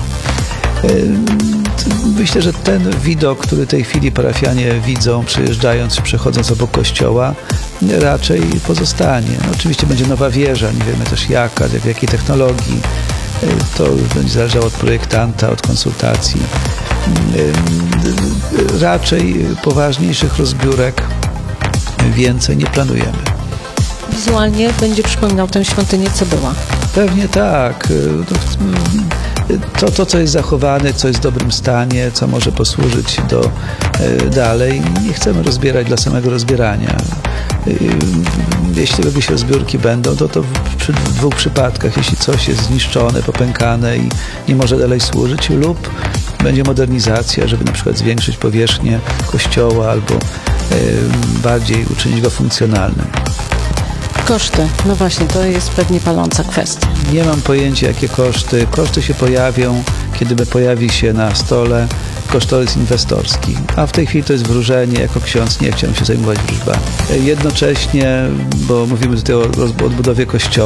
Myślę, że ten widok, który w tej chwili parafianie widzą, przyjeżdżając czy przechodząc obok kościoła, raczej pozostanie. No, oczywiście będzie nowa wieża, nie wiemy też jaka, w jakiej technologii. To będzie zależało od projektanta, od konsultacji. Raczej poważniejszych rozbiórek więcej nie planujemy. Wizualnie będzie przypominał tę świątynię, co była. Pewnie tak. To, to, co jest zachowane, co jest w dobrym stanie, co może posłużyć do e, dalej, nie chcemy rozbierać dla samego rozbierania. E, jeśli jakieś rozbiórki będą, to, to w, przy, w dwóch przypadkach, jeśli coś jest zniszczone, popękane i nie może dalej służyć, lub będzie modernizacja, żeby na przykład zwiększyć powierzchnię kościoła albo e, bardziej uczynić go funkcjonalnym. Koszty, no właśnie, to jest pewnie paląca kwestia. Nie mam pojęcia, jakie koszty. Koszty się pojawią, kiedy pojawi się na stole kosztorys inwestorski. A w tej chwili to jest wróżenie. Jako ksiądz nie chciałem się zajmować wróżbami. Jednocześnie, bo mówimy tutaj o odbudowie kościoła,